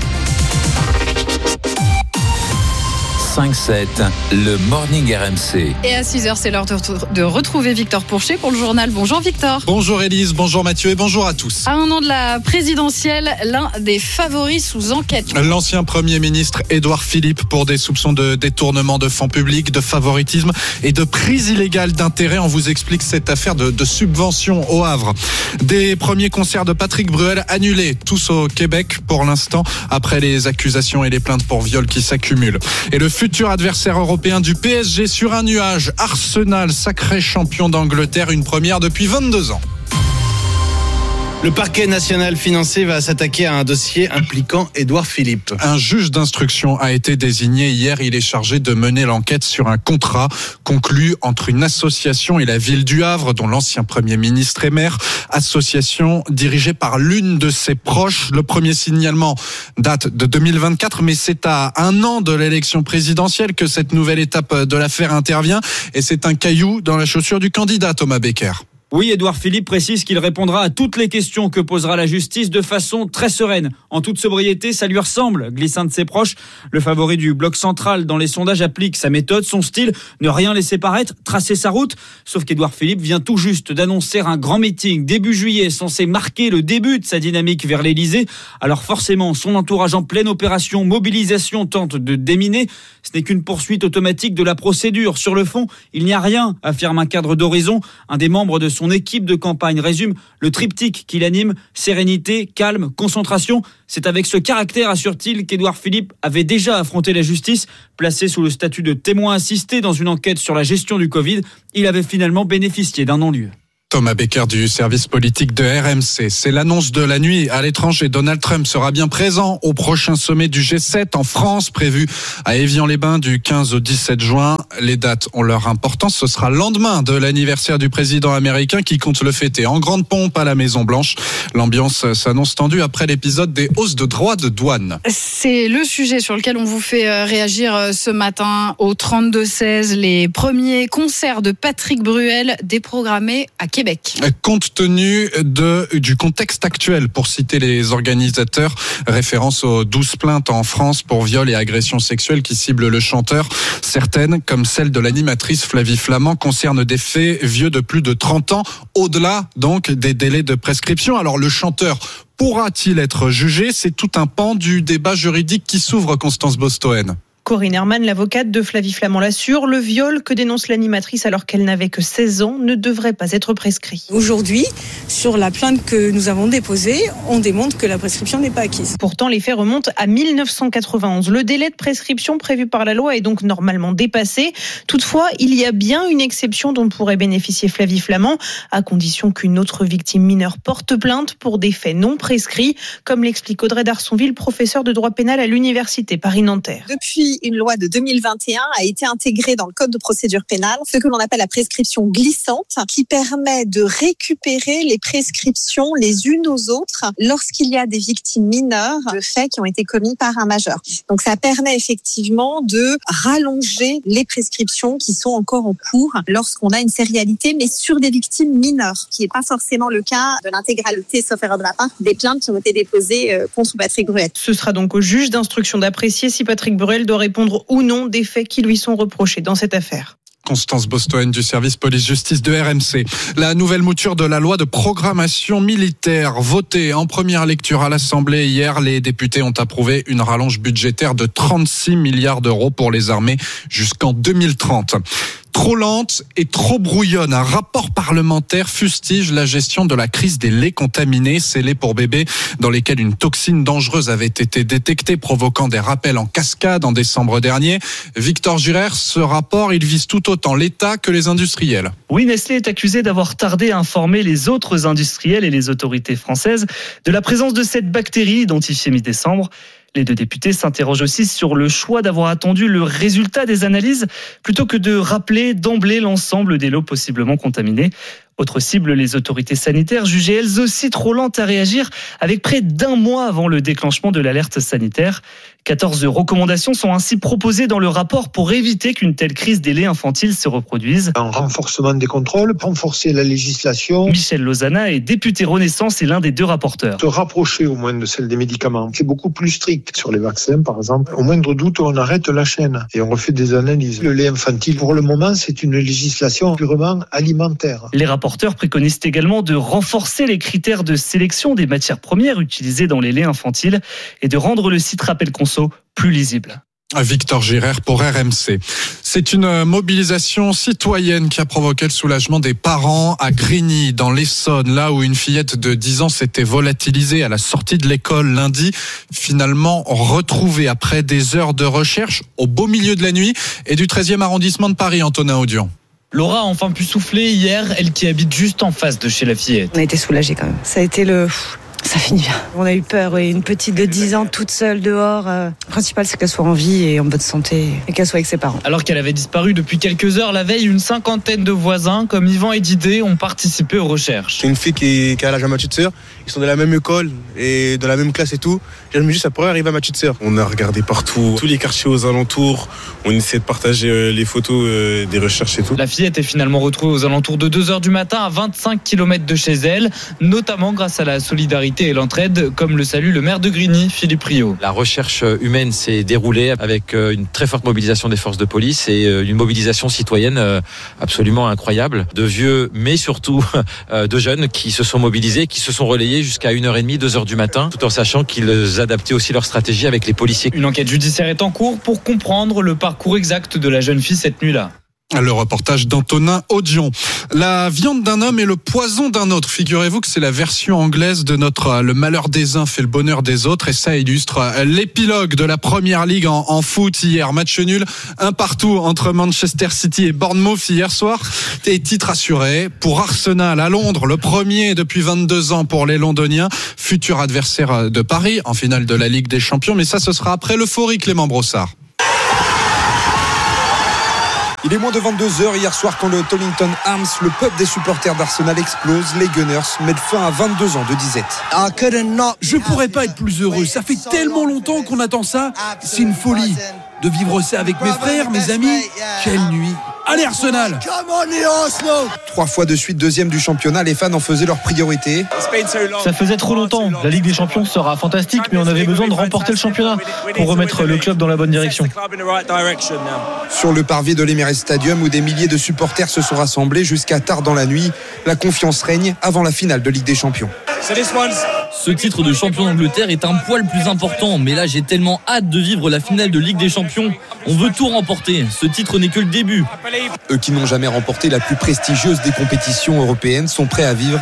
5-7, le Morning RMC. Et à 6h, c'est l'heure de retrouver Victor Pourchet pour le journal. Bonjour Victor. Bonjour Élise, bonjour Mathieu et bonjour à tous. À 1 an de la présidentielle, l'un des favoris sous enquête. L'ancien Premier ministre Édouard Philippe pour des soupçons de détournement de fonds publics, de favoritisme et de prise illégale d'intérêt. On vous explique cette affaire de subvention au Havre. Des premiers concerts de Patrick Bruel annulés, tous au Québec pour l'instant, après les accusations et les plaintes pour viol qui s'accumulent. Et le futur adversaire européen du PSG sur un nuage, Arsenal, sacré champion d'Angleterre, une première depuis 22 ans. Le parquet national financier va s'attaquer à un dossier impliquant Édouard Philippe. Un juge d'instruction a été désigné hier. Il est chargé de mener l'enquête sur un contrat conclu entre une association et la ville du Havre, dont l'ancien Premier ministre est maire. Association dirigée par l'une de ses proches. Le premier signalement date de 2024, mais c'est à 1 an de l'élection présidentielle que cette nouvelle étape de l'affaire intervient. Et c'est un caillou dans la chaussure du candidat Thomas Becker. Oui, Édouard Philippe précise qu'il répondra à toutes les questions que posera la justice de façon très sereine. En toute sobriété, ça lui ressemble, glisse un de ses proches. Le favori du bloc central dans les sondages applique sa méthode, son style, ne rien laisser paraître, tracer sa route. Sauf qu'Édouard Philippe vient tout juste d'annoncer un grand meeting début juillet censé marquer le début de sa dynamique vers l'Élysée. Alors forcément, son entourage en pleine opération mobilisation tente de déminer. Ce n'est qu'une poursuite automatique de la procédure. Sur le fond, il n'y a rien, affirme un cadre d'Horizon. Un des membres de son équipe de campagne résume le triptyque qui l'anime, sérénité, calme, concentration. C'est avec ce caractère, assure-t-il, qu'Édouard Philippe avait déjà affronté la justice. Placé sous le statut de témoin assisté dans une enquête sur la gestion du Covid, il avait finalement bénéficié d'un non-lieu. Thomas Becker du service politique de RMC. C'est l'annonce de la nuit à l'étranger. Donald Trump sera bien présent au prochain sommet du G7 en France, prévu à Évian-les-Bains du 15 au 17 juin. Les dates ont leur importance. Ce sera le lendemain de l'anniversaire du président américain qui compte le fêter en grande pompe à la Maison-Blanche. L'ambiance s'annonce tendue après l'épisode des hausses de droits de douane. C'est le sujet sur lequel on vous fait réagir ce matin au 32-16. Les premiers concerts de Patrick Bruel déprogrammés à Québec. Compte tenu du contexte actuel, pour citer les organisateurs, référence aux 12 plaintes en France pour viol et agressions sexuelles qui ciblent le chanteur. Certaines, comme celle de l'animatrice Flavie Flament, concernent des faits vieux de plus de 30 ans, au-delà donc des délais de prescription. Alors le chanteur pourra-t-il être jugé ? C'est tout un pan du débat juridique qui s'ouvre, Constance Bostoen. Corinne Herman, l'avocate de Flavie Flament, l'assure, le viol que dénonce l'animatrice alors qu'elle n'avait que 16 ans ne devrait pas être prescrit. Aujourd'hui, sur la plainte que nous avons déposée, on démontre que la prescription n'est pas acquise. Pourtant, les faits remontent à 1991. Le délai de prescription prévu par la loi est donc normalement dépassé. Toutefois, il y a bien une exception dont pourrait bénéficier Flavie Flament, à condition qu'une autre victime mineure porte plainte pour des faits non prescrits, comme l'explique Audrey Darsonville, professeure de droit pénal à l'université Paris-Nanterre. Depuis une loi de 2021 a été intégrée dans le code de procédure pénale, ce que l'on appelle la prescription glissante, qui permet de récupérer les prescriptions les unes aux autres lorsqu'il y a des victimes mineures de faits qui ont été commis par un majeur. Donc ça permet effectivement de rallonger les prescriptions qui sont encore en cours lorsqu'on a une sérialité, mais sur des victimes mineures, qui n'est pas forcément le cas de l'intégralité, sauf erreur de la part, des plaintes qui ont été déposées contre Patrick Bruel. Ce sera donc au juge d'instruction d'apprécier si Patrick Bruel doit répondre ou non des faits qui lui sont reprochés dans cette affaire. Constance Bostoen du service police-justice de RMC. La nouvelle mouture de la loi de programmation militaire votée en première lecture à l'Assemblée hier, les députés ont approuvé une rallonge budgétaire de 36 milliards d'euros pour les armées jusqu'en 2030. Trop lente et trop brouillonne. Un rapport parlementaire fustige la gestion de la crise des laits contaminés, ces laits pour bébés dans lesquels une toxine dangereuse avait été détectée, provoquant des rappels en cascade en décembre dernier. Victor Jurer, ce rapport, il vise tout autant l'État que les industriels. Oui, Nestlé est accusé d'avoir tardé à informer les autres industriels et les autorités françaises de la présence de cette bactérie identifiée mi-décembre. Les deux députés s'interrogent aussi sur le choix d'avoir attendu le résultat des analyses plutôt que de rappeler d'emblée l'ensemble des lots possiblement contaminés. Autre cible, les autorités sanitaires jugées elles aussi trop lentes à réagir avec près d'un mois avant le déclenchement de l'alerte sanitaire. 14 recommandations sont ainsi proposées dans le rapport pour éviter qu'une telle crise des laits infantiles se reproduise. Un renforcement des contrôles, renforcer la législation. Michel Lozana est député Renaissance et l'un des deux rapporteurs. Se rapprocher au moins de celle des médicaments. C'est beaucoup plus strict sur les vaccins, par exemple. Au moindre doute, on arrête la chaîne et on refait des analyses. Le lait infantile, pour le moment, c'est une législation purement alimentaire. Les rapporteurs préconisent également de renforcer les critères de sélection des matières premières utilisées dans les laits infantiles et de rendre le site Rappel Conso plus lisible. Victor Girer pour RMC. C'est une mobilisation citoyenne qui a provoqué le soulagement des parents à Grigny, dans l'Essonne, là où une fillette de 10 ans s'était volatilisée à la sortie de l'école lundi, finalement retrouvée après des heures de recherche au beau milieu de la nuit et du 13e arrondissement de Paris, Antonin Audion. Laura a enfin pu souffler hier, elle qui habite juste en face de chez la fillette. On a été soulagés quand même. Ça a été le Ça finit bien. On a eu peur, oui. Une petite de 10 ans toute seule dehors. Le principal, c'est qu'elle soit en vie et en bonne santé et qu'elle soit avec ses parents. Alors qu'elle avait disparu depuis quelques heures la veille, une cinquantaine de voisins comme Yvan et Didier ont participé aux recherches. C'est une fille qui a l'âge à ma petite sœur. Ils sont de la même école et de la même classe et tout. Je me dis, ça pourrait arriver à ma petite sœur. On a regardé partout, tous les quartiers aux alentours. On essaie de partager les photos des recherches et tout. La fille était finalement retrouvée aux alentours de 2h du matin à 25 km de chez elle, notamment grâce à la solidarité et l'entraide, comme le salue le maire de Grigny, Philippe Riot. La recherche humaine s'est déroulée avec une très forte mobilisation des forces de police et une mobilisation citoyenne absolument incroyable, de vieux mais surtout de jeunes qui se sont mobilisés, qui se sont relayés jusqu'à 1h30, 2h du matin, tout en sachant qu'ils adaptaient aussi leur stratégie avec les policiers. Une enquête judiciaire est en cours pour comprendre le parcours exact de la jeune fille cette nuit-là. Le reportage d'Antonin Audion. La viande d'un homme et le poison d'un autre. Figurez-vous que c'est la version anglaise de notre Le malheur des uns fait le bonheur des autres, et ça illustre l'épilogue de la Première Ligue en foot hier. Match nul, 1-1 entre Manchester City et Bournemouth hier soir. Et titre assuré pour Arsenal à Londres, le premier depuis 22 ans pour les Londoniens, futur adversaire de Paris en finale de la Ligue des Champions. Mais ça, ce sera après l'euphorie, Clément Brossard. Il est moins de 22h hier soir quand le Tollington Arms, le pub des supporters d'Arsenal explose. Les Gunners mettent fin à 22 ans de disette. Je pourrais pas être plus heureux. Ça fait tellement longtemps qu'on attend ça. C'est une folie de vivre ça avec mes frères, mes amis. Quelle nuit. Allez Arsenal! 3 fois de suite deuxième du championnat, les fans en faisaient leur priorité. Ça faisait trop longtemps. La Ligue des Champions sera fantastique, mais on avait besoin de remporter le championnat pour remettre le club dans la bonne direction. Sur le parvis de l'Emirates Stadium, où des milliers de supporters se sont rassemblés jusqu'à tard dans la nuit, la confiance règne avant la finale de Ligue des Champions. Ce titre de champion d'Angleterre est un poil plus important, mais là j'ai tellement hâte de vivre la finale de Ligue des Champions. On veut tout remporter, ce titre n'est que le début. Eux qui n'ont jamais remporté la plus prestigieuse des compétitions européennes sont prêts à vivre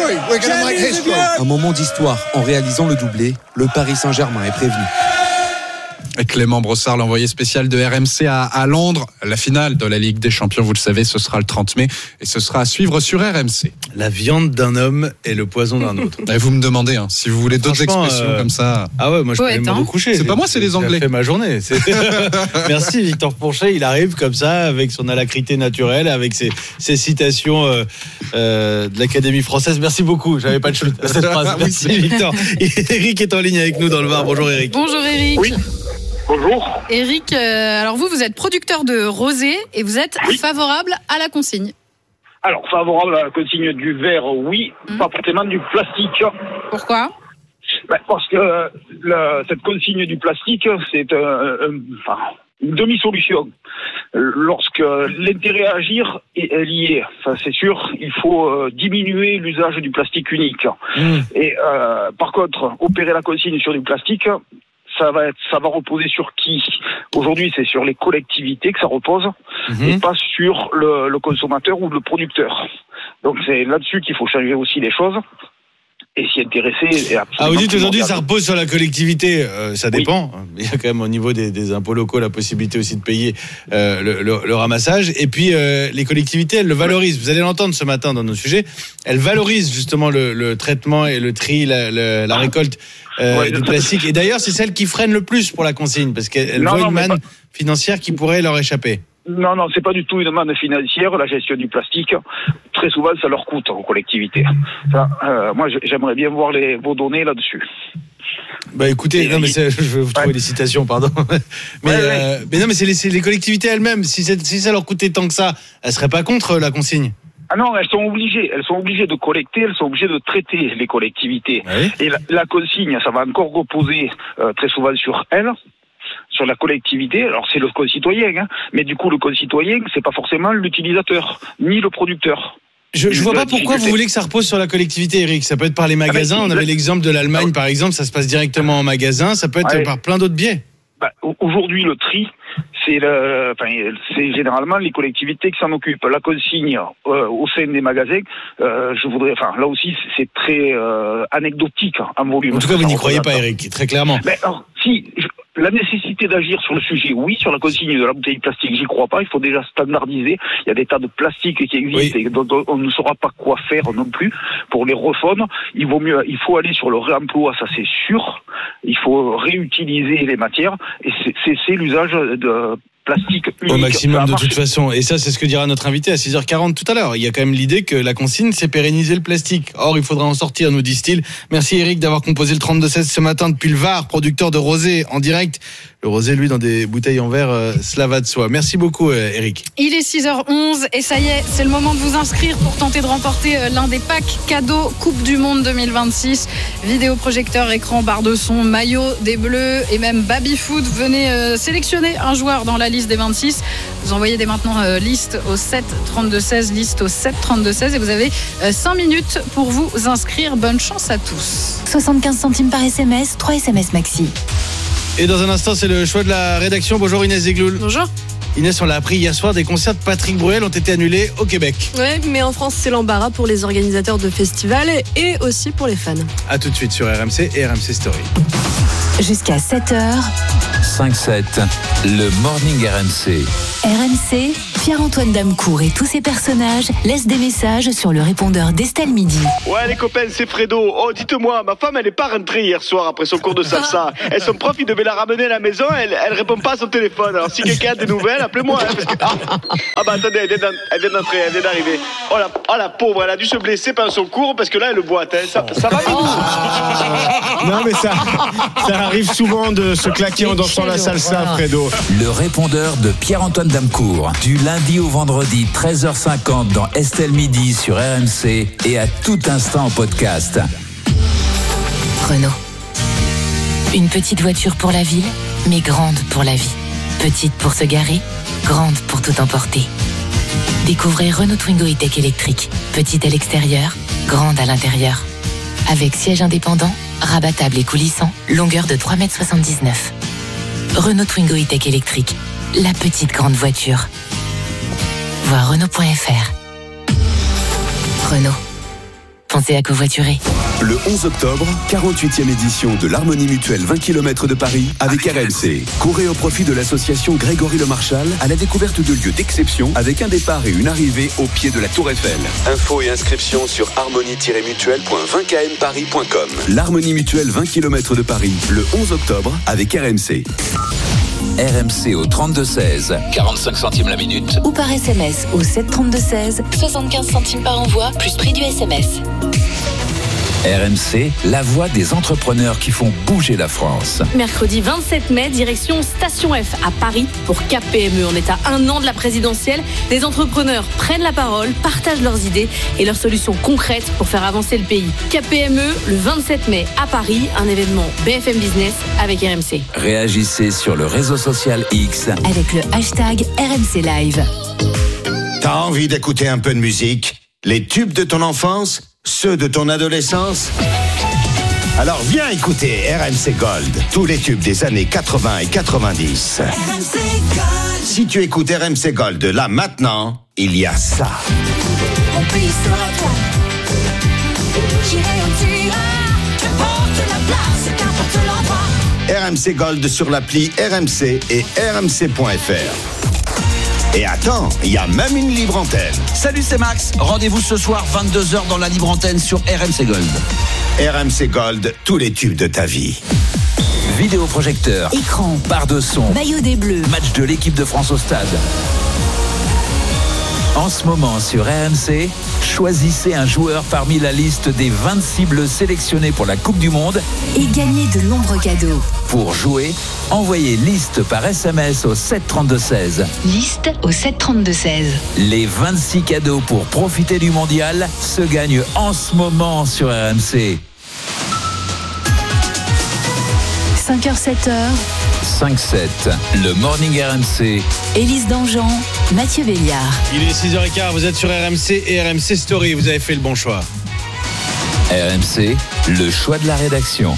un moment d'histoire en réalisant le doublé. Le Paris Saint-Germain est prévenu. Clément Brossard, l'envoyé spécial de RMC à Londres. La finale de la Ligue des Champions, vous le savez, ce sera le 30 mai et ce sera à suivre sur RMC. La viande d'un homme et le poison d'un autre. Et vous me demandez, si vous voulez d'autres expressions comme ça. Ah ouais, moi je peux même me recoucher. C'est pas moi, c'est les Anglais. Ça fait ma journée. Merci Victor Pourchet, il arrive comme ça avec son alacrité naturelle, avec ses citations de l'Académie française. Merci beaucoup, j'avais pas de chute à cette phrase. Merci Victor. Eric est en ligne avec nous dans le Var. Bonjour Eric. Bonjour Eric. Oui. Bonjour. Eric, alors vous êtes producteur de rosé et vous êtes favorable à la consigne. Alors, favorable à la consigne du verre, oui, pas forcément du plastique. Pourquoi ? Parce que cette consigne du plastique, c'est une demi-solution. Lorsque l'intérêt à agir est lié, ça c'est sûr, il faut diminuer l'usage du plastique unique. Et par contre, opérer la consigne sur du plastique, ça va reposer sur qui ? Aujourd'hui, c'est sur les collectivités que ça repose, et pas sur le consommateur ou le producteur. Donc c'est là-dessus qu'il faut changer aussi les choses et s'y intéresser. Vous dites aujourd'hui ça repose sur la collectivité, ça dépend. Il y a quand même au niveau des impôts locaux la possibilité aussi de payer le ramassage. Et puis les collectivités, elles le valorisent. Vous allez l'entendre ce matin dans nos sujets. Elles valorisent justement le traitement et le tri, la récolte du plastique. Et d'ailleurs, c'est celle qui freine le plus pour la consigne, parce qu'elle voit une manne financière qui pourrait leur échapper. Non, c'est pas du tout une manne financière, la gestion du plastique. Très souvent, ça leur coûte aux collectivités. Ça, moi, j'aimerais bien voir vos données là-dessus. Écoutez, je vais vous trouver des citations, pardon. Mais non, mais c'est les collectivités elles-mêmes. Si ça leur coûtait tant que ça, elles seraient pas contre la consigne. Ah non, elles sont obligées de collecter, elles sont obligées de traiter les collectivités. Et la consigne, ça va encore reposer très souvent sur elles, sur la collectivité. Alors c'est le concitoyen, mais du coup le concitoyen, c'est pas forcément l'utilisateur ni le producteur. Je vois pas pourquoi vous voulez que ça repose sur la collectivité, Eric. Ça peut être par les magasins. On avait l'exemple de l'Allemagne, par exemple, ça se passe directement en magasin. Ça peut être par plein d'autres biais. Aujourd'hui, le tri, c'est généralement les collectivités qui s'en occupent. La consigne au sein des magasins, là aussi, c'est très anecdotique en volume. En tout cas, vous n'y croyez pas, Eric, très clairement. La nécessité d'agir sur le sujet, oui. Sur la consigne de la bouteille plastique, j'y crois pas. Il faut déjà standardiser. Il y a des tas de plastiques qui existent et dont on ne saura pas quoi faire non plus pour les refondre. Il faut aller sur le réemploi, ça c'est sûr. Il faut réutiliser les matières et c'est l'usage de plastique unique. Au maximum de toute façon. Et ça, c'est ce que dira notre invité à 6h40 tout à l'heure. Il y a quand même l'idée que la consigne, c'est pérenniser le plastique. Or, il faudra en sortir, nous disent-ils. Merci Eric d'avoir composé le 32-16 ce matin depuis le Var, producteur de rosé en direct. Le rosé, lui, dans des bouteilles en verre, cela va de soi. Merci beaucoup, Eric. Il est 6h11 et ça y est, c'est le moment de vous inscrire pour tenter de remporter l'un des packs cadeaux Coupe du Monde 2026. Vidéoprojecteur, écran, barre de son, maillot des Bleus et même baby-foot. Venez sélectionner un joueur dans la liste des 26. Vous envoyez dès maintenant liste au 7 32 16, liste au 7 32 16 et vous avez 5 minutes pour vous inscrire. Bonne chance à tous. 75 centimes par SMS, 3 SMS maxi. Et dans un instant, c'est le choix de la rédaction. Bonjour Inès Zegloul. Bonjour. Inès, on l'a appris hier soir, des concerts de Patrick Bruel ont été annulés au Québec. Ouais, mais en France, c'est l'embarras pour les organisateurs de festivals et aussi pour les fans. A tout de suite sur RMC et RMC Story. Jusqu'à 7h. 5-7, le Morning RMC. RMC, Pierre-Antoine Damecourt et tous ses personnages laissent des messages sur le répondeur d'Estelle Midi. Ouais les copains, c'est Fredo. Oh dites-moi, ma femme elle est pas rentrée hier soir après son cours de salsa. Et son prof il devait la ramener à la maison, elle répond pas à son téléphone. Alors si quelqu'un a des nouvelles, appelez-moi. Parce que... Ah bah attendez, elle vient d'entrer, elle vient d'arriver. Oh la pauvre, elle a dû se blesser pendant son cours parce que là elle boite. Hein. Ça va Non mais ça arrive souvent de se claquer en dansant la salsa, Fredo. Le répondeur de Pierre-Antoine Damecourt. Du lundi au vendredi, 13h50 dans Estelle Midi sur RMC et à tout instant en podcast. Renault. Une petite voiture pour la ville, mais grande pour la vie. Petite pour se garer, grande pour tout emporter. Découvrez Renault Twingo E-Tech électrique. Petite à l'extérieur, grande à l'intérieur. Avec siège indépendant, rabattable et coulissant, longueur de 3,79 m. Renault Twingo E-Tech électrique. La petite grande voiture. Voir Renault.fr. Renault. Pensez à covoiturer. Le 11 octobre, 48e édition de l'Harmonie Mutuelle 20 km de Paris avec RMC. Courez au profit de l'association Grégory Le Marchal à la découverte de lieux d'exception avec un départ et une arrivée au pied de la Tour Eiffel. Infos et inscriptions sur harmonie-mutuelle.20kmparis.com. L'Harmonie Mutuelle 20 km de Paris, le 11 octobre avec RMC. RMC au 32-16, 45 centimes la minute. Ou par SMS au 7 32 16, 75 centimes par envoi, plus prix du SMS. RMC, la voix des entrepreneurs qui font bouger la France. Mercredi 27 mai, direction Station F à Paris pour KPME. On est à 1 an de la présidentielle. Des entrepreneurs prennent la parole, partagent leurs idées et leurs solutions concrètes pour faire avancer le pays. KPME, le 27 mai à Paris, un événement BFM Business avec RMC. Réagissez sur le réseau social X avec le hashtag RMC Live. T'as envie d'écouter un peu de musique? Les tubes de ton enfance? Ceux de ton adolescence? Alors viens écouter RMC Gold, tous les tubes des années 80 et 90. RMC Gold. Si tu écoutes RMC Gold là maintenant, il y a ça. Mon pays sera toi. J'irai où tu iras, qu'importe la place, qu'importe l'endroit. RMC Gold sur l'appli RMC et rmc.fr. Et attends, il y a même une libre antenne. Salut, c'est Max. Rendez-vous ce soir 22h dans la libre antenne sur RMC Gold. RMC Gold, tous les tubes de ta vie. Vidéoprojecteur, écran, barre de son, maillot des Bleus, match de l'équipe de France au stade. En ce moment sur RMC, choisissez un joueur parmi la liste des 26 Bleus sélectionnés pour la Coupe du Monde et gagnez de nombreux cadeaux. Pour jouer, envoyez liste par SMS au 7 32 16. Liste au 7 32 16. Les 26 cadeaux pour profiter du mondial se gagnent en ce moment sur RMC. 5h 7h. 5-7, le Morning RMC. Élise Dangean, Mathieu Béliard. Il est 6h15, vous êtes sur RMC et RMC Story, vous avez fait le bon choix. RMC, le choix de la rédaction.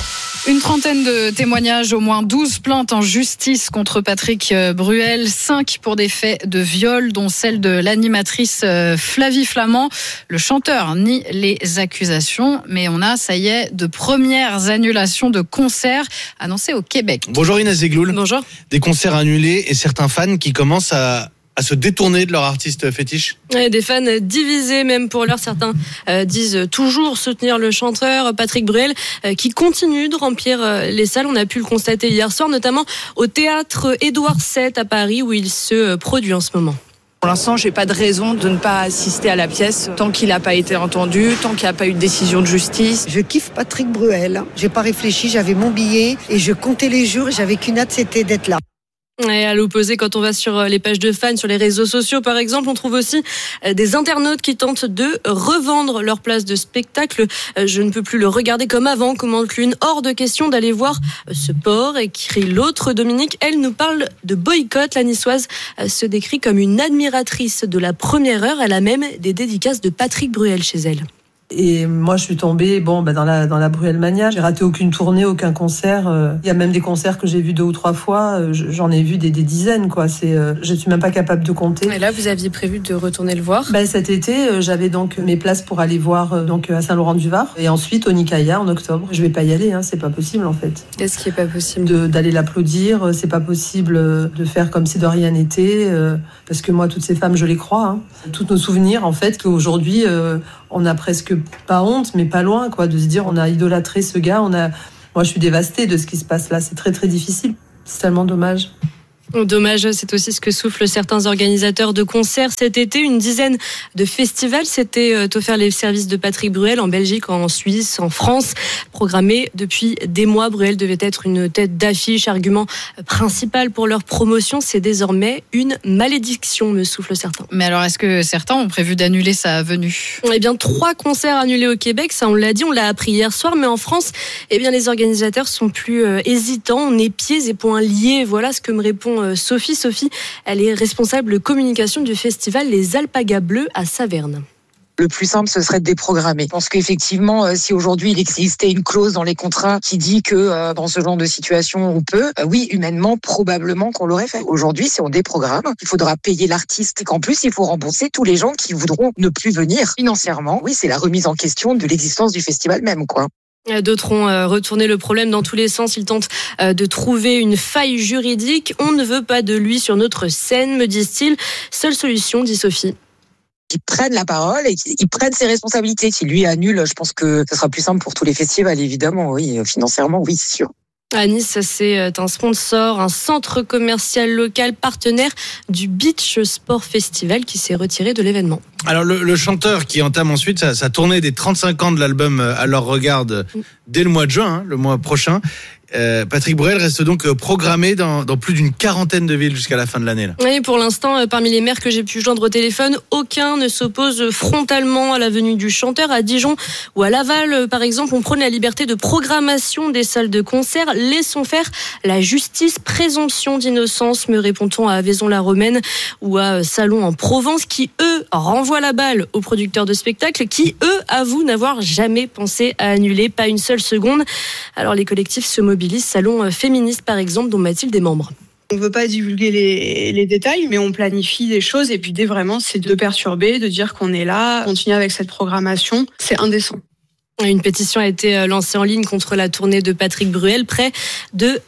Une trentaine de témoignages, au moins 12 plaintes en justice contre Patrick Bruel, 5 pour des faits de viol, dont celle de l'animatrice Flavie Flament. Le chanteur nie les accusations, mais on a, ça y est, de premières annulations de concerts annoncées au Québec. Bonjour Inès Zegloul. Bonjour. Des concerts annulés et certains fans qui commencent à se détourner de leur artiste fétiche. Ouais, des fans divisés même pour l'heure. Certains disent toujours soutenir le chanteur Patrick Bruel qui continue de remplir les salles. On a pu le constater hier soir, notamment au théâtre Édouard VII à Paris où il se produit en ce moment. Pour l'instant, j'ai pas de raison de ne pas assister à la pièce tant qu'il n'a pas été entendu, tant qu'il n'y a pas eu de décision de justice. Je kiffe Patrick Bruel. J'ai pas réfléchi, j'avais mon billet et je comptais les jours. J'avais qu'une hâte, c'était d'être là. Et à l'opposé, quand on va sur les pages de fans, sur les réseaux sociaux par exemple, on trouve aussi des internautes qui tentent de revendre leur place de spectacle. Je ne peux plus le regarder comme avant, commente l'une. Hors de question d'aller voir ce port, écrit l'autre. Dominique, elle nous parle de boycott. La niçoise se décrit comme une admiratrice de la première heure. Elle a même des dédicaces de Patrick Bruel chez elle. Et moi, je suis tombée dans la Bruelmania. J'ai raté aucune tournée, aucun concert. Il y a même des concerts que j'ai vus 2 ou 3 fois. J'en ai vu des dizaines, quoi. Je suis même pas capable de compter. Et là, vous aviez prévu de retourner le voir ? Cet été, j'avais donc mes places pour aller voir à Saint-Laurent-du-Var. Et ensuite, au Nicaïa, en octobre. Je vais pas y aller, c'est pas possible, en fait. Qu'est-ce qui est pas possible ? D'aller l'applaudir. C'est pas possible de faire comme si de rien n'était. Parce que moi, toutes ces femmes, je les crois. Tous nos souvenirs, en fait, qu'aujourd'hui, on a presque pas honte, mais pas loin, quoi, de se dire on a idolâtré ce gars. Moi, je suis dévastée de ce qui se passe là. C'est très très difficile. C'est tellement dommage. Dommage, c'est aussi ce que soufflent certains organisateurs de concerts cet été. Une dizaine de festivals s'étaient offerts les services de Patrick Bruel en Belgique, en Suisse, en France. Programmés depuis des mois, Bruel devait être une tête d'affiche. Argument principal pour leur promotion, c'est désormais une malédiction, me soufflent certains. Mais alors, est-ce que certains ont prévu d'annuler sa venue ? Eh bien, 3 concerts annulés au Québec, ça on l'a dit, on l'a appris hier soir. Mais en France, les organisateurs sont plus hésitants. On est pieds et poings liés. Voilà ce que me répond Sophie. Sophie, elle est responsable communication du festival Les Alpagas Bleus à Saverne. Le plus simple, ce serait de déprogrammer. Je pense qu'effectivement, si aujourd'hui il existait une clause dans les contrats qui dit que dans ce genre de situation, on peut, oui, humainement, probablement qu'on l'aurait fait. Aujourd'hui, si on déprogramme, il faudra payer l'artiste et qu'en plus, il faut rembourser tous les gens qui voudront ne plus venir financièrement. Oui, c'est la remise en question de l'existence du festival même, quoi. D'autres ont retourné le problème dans tous les sens. Ils tentent de trouver une faille juridique. On ne veut pas de lui sur notre scène, me disent-ils. Seule solution, dit Sophie. Qu'ils prennent la parole et qu'ils prennent ses responsabilités. S'il lui annule, je pense que ce sera plus simple pour tous les festivals, évidemment. Oui, financièrement, oui, c'est sûr. À Nice, c'est un sponsor, un centre commercial local partenaire du Beach Sport Festival qui s'est retiré de l'événement. Alors le chanteur qui entame ensuite sa tournée des 35 ans de l'album À leur regard dès le mois de juin, le mois prochain. Patrick Bruel reste donc programmé dans plus d'une quarantaine de villes jusqu'à la fin de l'année. Oui, pour l'instant, parmi les maires que j'ai pu joindre au téléphone, aucun ne s'oppose frontalement à la venue du chanteur. À Dijon ou à Laval, par exemple, on prône la liberté de programmation des salles de concert. Laissons faire la justice, présomption d'innocence, me répond-on à Vaison-la-Romaine ou à Salon en Provence, qui, eux, renvoient la balle aux producteurs de spectacles, qui, eux, avouent n'avoir jamais pensé à annuler, pas une seule seconde. Alors les collectifs se mobilisent. Salon féministe par exemple, dont Mathilde est membre. On ne veut pas divulguer les détails, mais on planifie des choses et puis l'idée vraiment c'est de perturber, de dire qu'on est là, continuer avec cette programmation, c'est indécent. Une pétition a été lancée en ligne contre la tournée de Patrick Bruel. Près de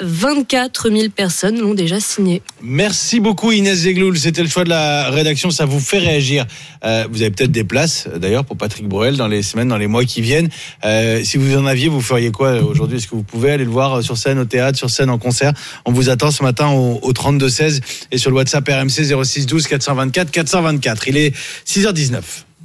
24 000 personnes l'ont déjà signée. Merci beaucoup Inès Zegloul. C'était le choix de la rédaction. Ça vous fait réagir. Vous avez peut-être des places d'ailleurs pour Patrick Bruel dans les semaines, dans les mois qui viennent. Si vous en aviez, vous feriez quoi aujourd'hui ? Est-ce que vous pouvez aller le voir sur scène, au théâtre, sur scène, en concert ? On vous attend ce matin au 32-16 et sur le WhatsApp RMC 06 12 424 424. Il est 6h19.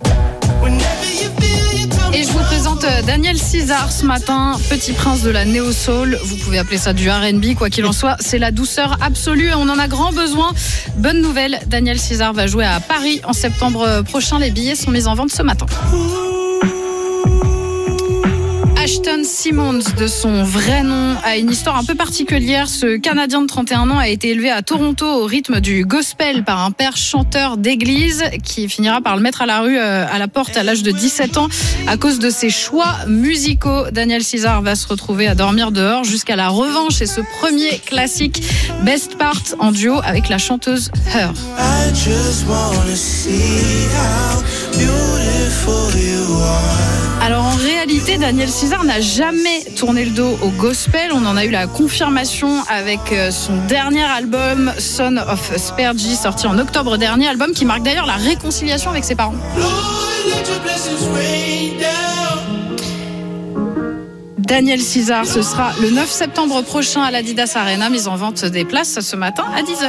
Et je vous présente Daniel César ce matin, petit prince de la néo-soul. Vous pouvez appeler ça du R&B, quoi qu'il en soit. C'est la douceur absolue et on en a grand besoin. Bonne nouvelle, Daniel César va jouer à Paris en septembre prochain. Les billets sont mis en vente ce matin. Ashton Simmons, de son vrai nom, a une histoire un peu particulière. Ce Canadien de 31 ans a été élevé à Toronto au rythme du gospel par un père chanteur d'église qui finira par le mettre à la rue, à la porte à l'âge de 17 ans à cause de ses choix musicaux. Daniel Caesar va se retrouver à dormir dehors jusqu'à la revanche et ce premier classique Best Part en duo avec la chanteuse Her. Alors en réalité, Daniel Caesar n'a jamais tourné le dos au gospel. On en a eu la confirmation avec son dernier album Son of Spergy, sorti en octobre dernier, album qui marque d'ailleurs la réconciliation avec ses parents. Daniel Caesar, ce sera le 9 septembre prochain à l'Adidas Arena, mise en vente des places ce matin à 10h.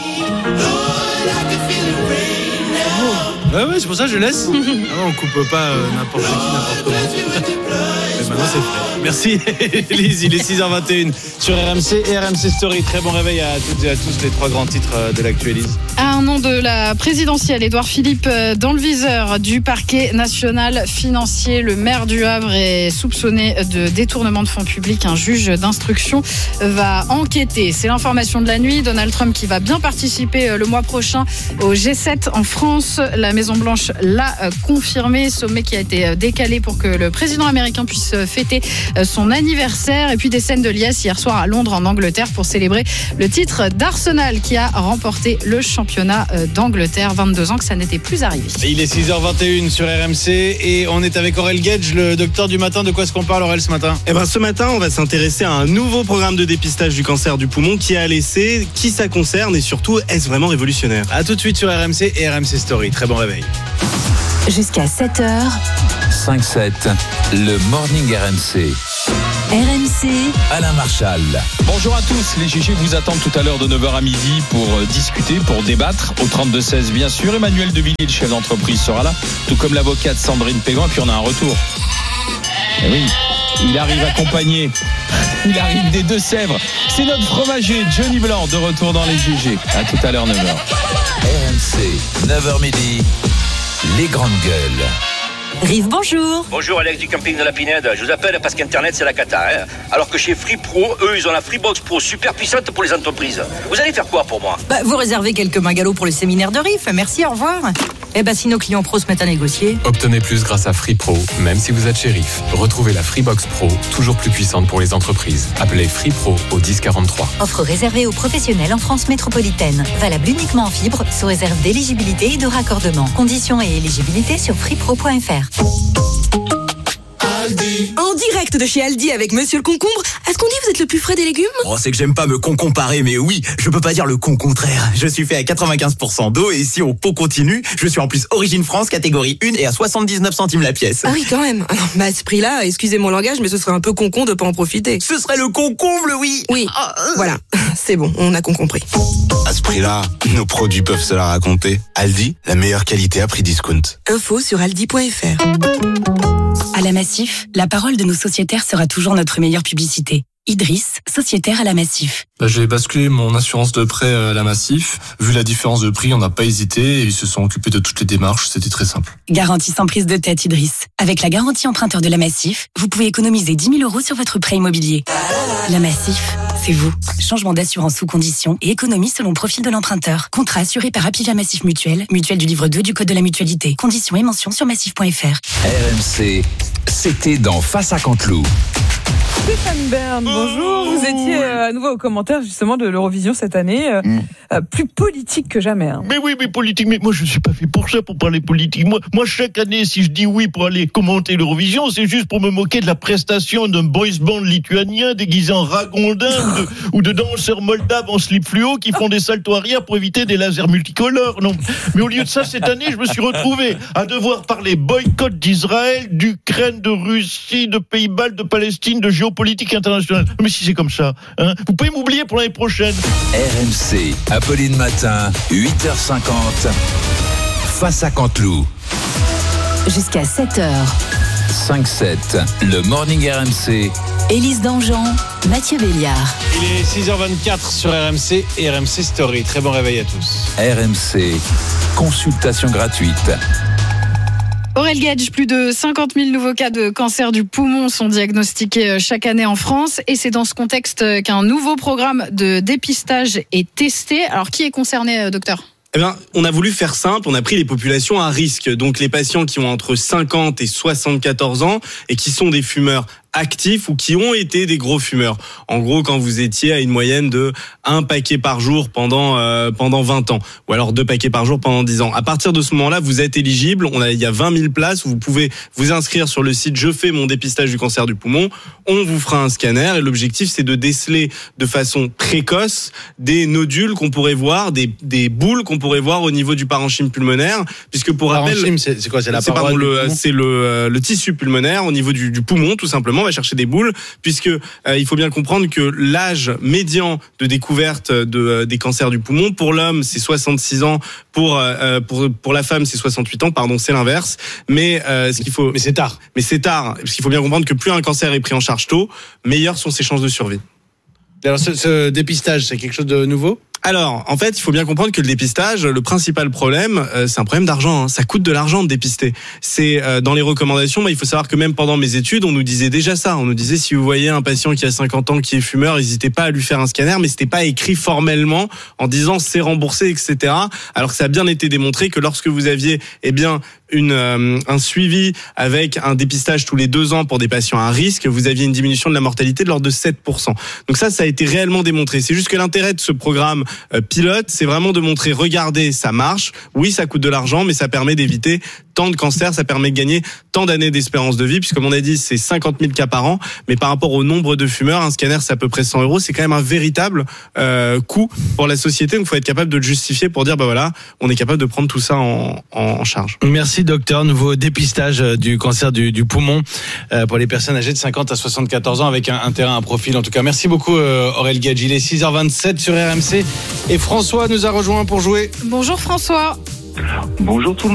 Ouais, c'est pour ça que je laisse. On coupe pas n'importe qui, n'importe comment. Mais maintenant c'est fait. Merci Elise, il est 6h21 sur RMC et RMC Story. Très bon réveil à toutes et à tous, les trois grands titres de l'actu, Elise. À un an de la présidentielle, Édouard Philippe dans le viseur du parquet national financier. Le maire du Havre est soupçonné de détournement de fonds publics. Un juge d'instruction va enquêter. C'est l'information de la nuit. Donald Trump qui va bien participer le mois prochain au G7 en France. La Maison-Blanche l'a confirmé. Sommet qui a été décalé pour que le président américain puisse fêter son anniversaire. Et puis des scènes de liesse hier soir à Londres en Angleterre pour célébrer le titre d'Arsenal qui a remporté le championnat d'Angleterre. 22 ans que ça n'était plus arrivé. Il est 6h21 sur RMC et on est avec Aurel Gage, le docteur du matin. De quoi est-ce qu'on parle, Aurel, ce matin ? Ce matin, on va s'intéresser à un nouveau programme de dépistage du cancer du poumon qui a laissé, qui ça concerne et surtout, est-ce vraiment révolutionnaire ? A tout de suite sur RMC et RMC Story. Très bon réveil. Jusqu'à 7h, 5-7, le Morning RMC. RMC, Alain Marchal. Bonjour à tous, les GG vous attendent tout à l'heure de 9h à midi pour discuter, pour débattre. Au 32-16 bien sûr, Emmanuel Devilliers, le chef d'entreprise, sera là, tout comme l'avocate Sandrine Pégan, et puis on a un retour. Et oui, il arrive accompagné, il arrive des Deux-Sèvres. C'est notre fromager Johnny Blanc de retour dans les GG. À tout à l'heure 9h. RMC, 9h midi, les grandes gueules. Rive, bonjour. Bonjour Alex du camping de la Pinède. Je vous appelle parce qu'Internet c'est la cata. Alors que chez Free Pro, eux ils ont la Freebox Pro super puissante pour les entreprises. Vous allez faire quoi pour moi ? Vous réservez quelques magalots pour le séminaire de Rive. Merci, au revoir. Si nos clients pros se mettent à négocier. Obtenez plus grâce à Free Pro, même si vous êtes chez Rive. Retrouvez la Freebox Pro, toujours plus puissante pour les entreprises. Appelez Free Pro au 1043. Offre réservée aux professionnels en France métropolitaine. Valable uniquement en fibre, sous réserve d'éligibilité et de raccordement. Conditions et éligibilité sur freepro.fr. En direct de chez Aldi avec Monsieur le Concombre. Est-ce qu'on dit vous êtes le plus frais des légumes ? C'est que j'aime pas me comparer, mais oui, je peux pas dire le contraire. Je suis fait à 95% d'eau et si au pot continue, je suis en plus Origine France, catégorie 1 et à 79 centimes la pièce. Ah oui, quand même. À ce prix-là, excusez mon langage, mais ce serait un peu concon de pas en profiter. Ce serait le concomble, oui. Oui, voilà. C'est bon, on a compris. À ce prix-là, nos produits peuvent se la raconter. Aldi, la meilleure qualité à prix discount. Info sur aldi.fr. À la Massif, la parole de nos sociétaires sera toujours notre meilleure publicité. Idriss, sociétaire à la Massif. J'ai basculé mon assurance de prêt à la Massif. Vu la différence de prix, on n'a pas hésité et ils se sont occupés de toutes les démarches. C'était très simple. Garantie sans prise de tête, Idriss. Avec la garantie emprunteur de la Massif, vous pouvez économiser 10 000 € sur votre prêt immobilier. La Massif, c'est vous. Changement d'assurance sous condition et économie selon profil de l'emprunteur. Contrat assuré par Apivia Massif Mutuelle, mutuelle du livre 2 du Code de la mutualité. Conditions et mentions sur massif.fr. RMC, c'était dans Face à Canteloup. Stéphane Bern, bonjour. Vous étiez à nouveau au commentaire justement de l'Eurovision cette année, plus politique que jamais. Mais oui, mais politique. Mais moi, je suis pas fait pour ça, pour parler politique. Moi, chaque année, si je dis oui pour aller commenter l'Eurovision, c'est juste pour me moquer de la prestation d'un boys band lituanien déguisé en ragondin ou de danseurs moldaves en slip fluo qui font des saltos arrière pour éviter des lasers multicolores. Non. Mais au lieu de ça, cette année, je me suis retrouvé à devoir parler boycott d'Israël, d'Ukraine, de Russie, de Pays-Bas, de Palestine, de géopolitique internationale. Mais si c'est comme ça, vous pouvez m'oublier pour l'année prochaine. RMC, Apolline Matin, 8h50, Face à Canteloup. Jusqu'à 7h. 5-7, le Morning RMC. Élise Dangean, Mathieu Béliard. Il est 6h24 sur RMC et RMC Story. Très bon réveil à tous. RMC, consultation gratuite. Aurel Gage, plus de 50 000 nouveaux cas de cancer du poumon sont diagnostiqués chaque année en France. Et c'est dans ce contexte qu'un nouveau programme de dépistage est testé. Alors, qui est concerné, docteur ? Eh bien, on a voulu faire simple, on a pris les populations à risque. Donc, les patients qui ont entre 50 et 74 ans et qui sont des fumeurs actifs ou qui ont été des gros fumeurs. En gros, quand vous étiez à une moyenne de 1 paquet par jour pendant 20 ans, ou alors 2 paquets par jour pendant 10 ans. À partir de ce moment-là, vous êtes éligible. Il y a 20 000 places où vous pouvez vous inscrire sur le site Je fais mon dépistage du cancer du poumon. On vous fera un scanner et l'objectif, c'est de déceler de façon précoce des nodules qu'on pourrait voir, des boules qu'on pourrait voir au niveau du parenchyme pulmonaire, puisque pour rappel, c'est quoi ? C'est la paroi du poumon ? C'est le tissu pulmonaire au niveau du poumon, tout simplement. On va chercher des boules, puisque il faut bien comprendre que l'âge médian de découverte des cancers du poumon, pour l'homme, c'est 66 ans, pour la femme, c'est 68 ans, pardon, c'est l'inverse. Mais c'est tard, parce qu'il faut bien comprendre que plus un cancer est pris en charge tôt, meilleures sont ses chances de survie. Alors ce dépistage, c'est quelque chose de nouveau ? Alors, en fait, il faut bien comprendre que le dépistage, le principal problème, c'est un problème d'argent. Hein. Ça coûte de l'argent de dépister. C'est dans les recommandations, il faut savoir que même pendant mes études, on nous disait déjà ça. On nous disait, si vous voyez un patient qui a 50 ans qui est fumeur, n'hésitez pas à lui faire un scanner, mais c'était pas écrit formellement en disant c'est remboursé, etc. Alors que ça a bien été démontré que lorsque vous aviez, un suivi avec un dépistage tous les 2 ans pour des patients à risque, vous aviez une diminution de la mortalité de l'ordre de 7%. Donc ça a été réellement démontré. C'est juste que l'intérêt de ce programme pilote, c'est vraiment de montrer, regardez, ça marche. Oui, ça coûte de l'argent, mais ça permet d'éviter tant de cancers, ça permet de gagner tant d'années d'espérance de vie, puisque comme on a dit, c'est 50 000 cas par an. Mais par rapport au nombre de fumeurs, un scanner, c'est à peu près 100 €. C'est quand même un véritable coût pour la société. Donc, il faut être capable de le justifier pour dire, voilà, on est capable de prendre tout ça en charge. Merci, docteur. Nouveau dépistage du cancer du poumon pour les personnes âgées de 50 à 74 ans avec un terrain, un profil. En tout cas, merci beaucoup, Aurel Gage. Il est 6h27 sur RMC. Et François nous a rejoint pour jouer. Bonjour François. Bonjour tout le monde.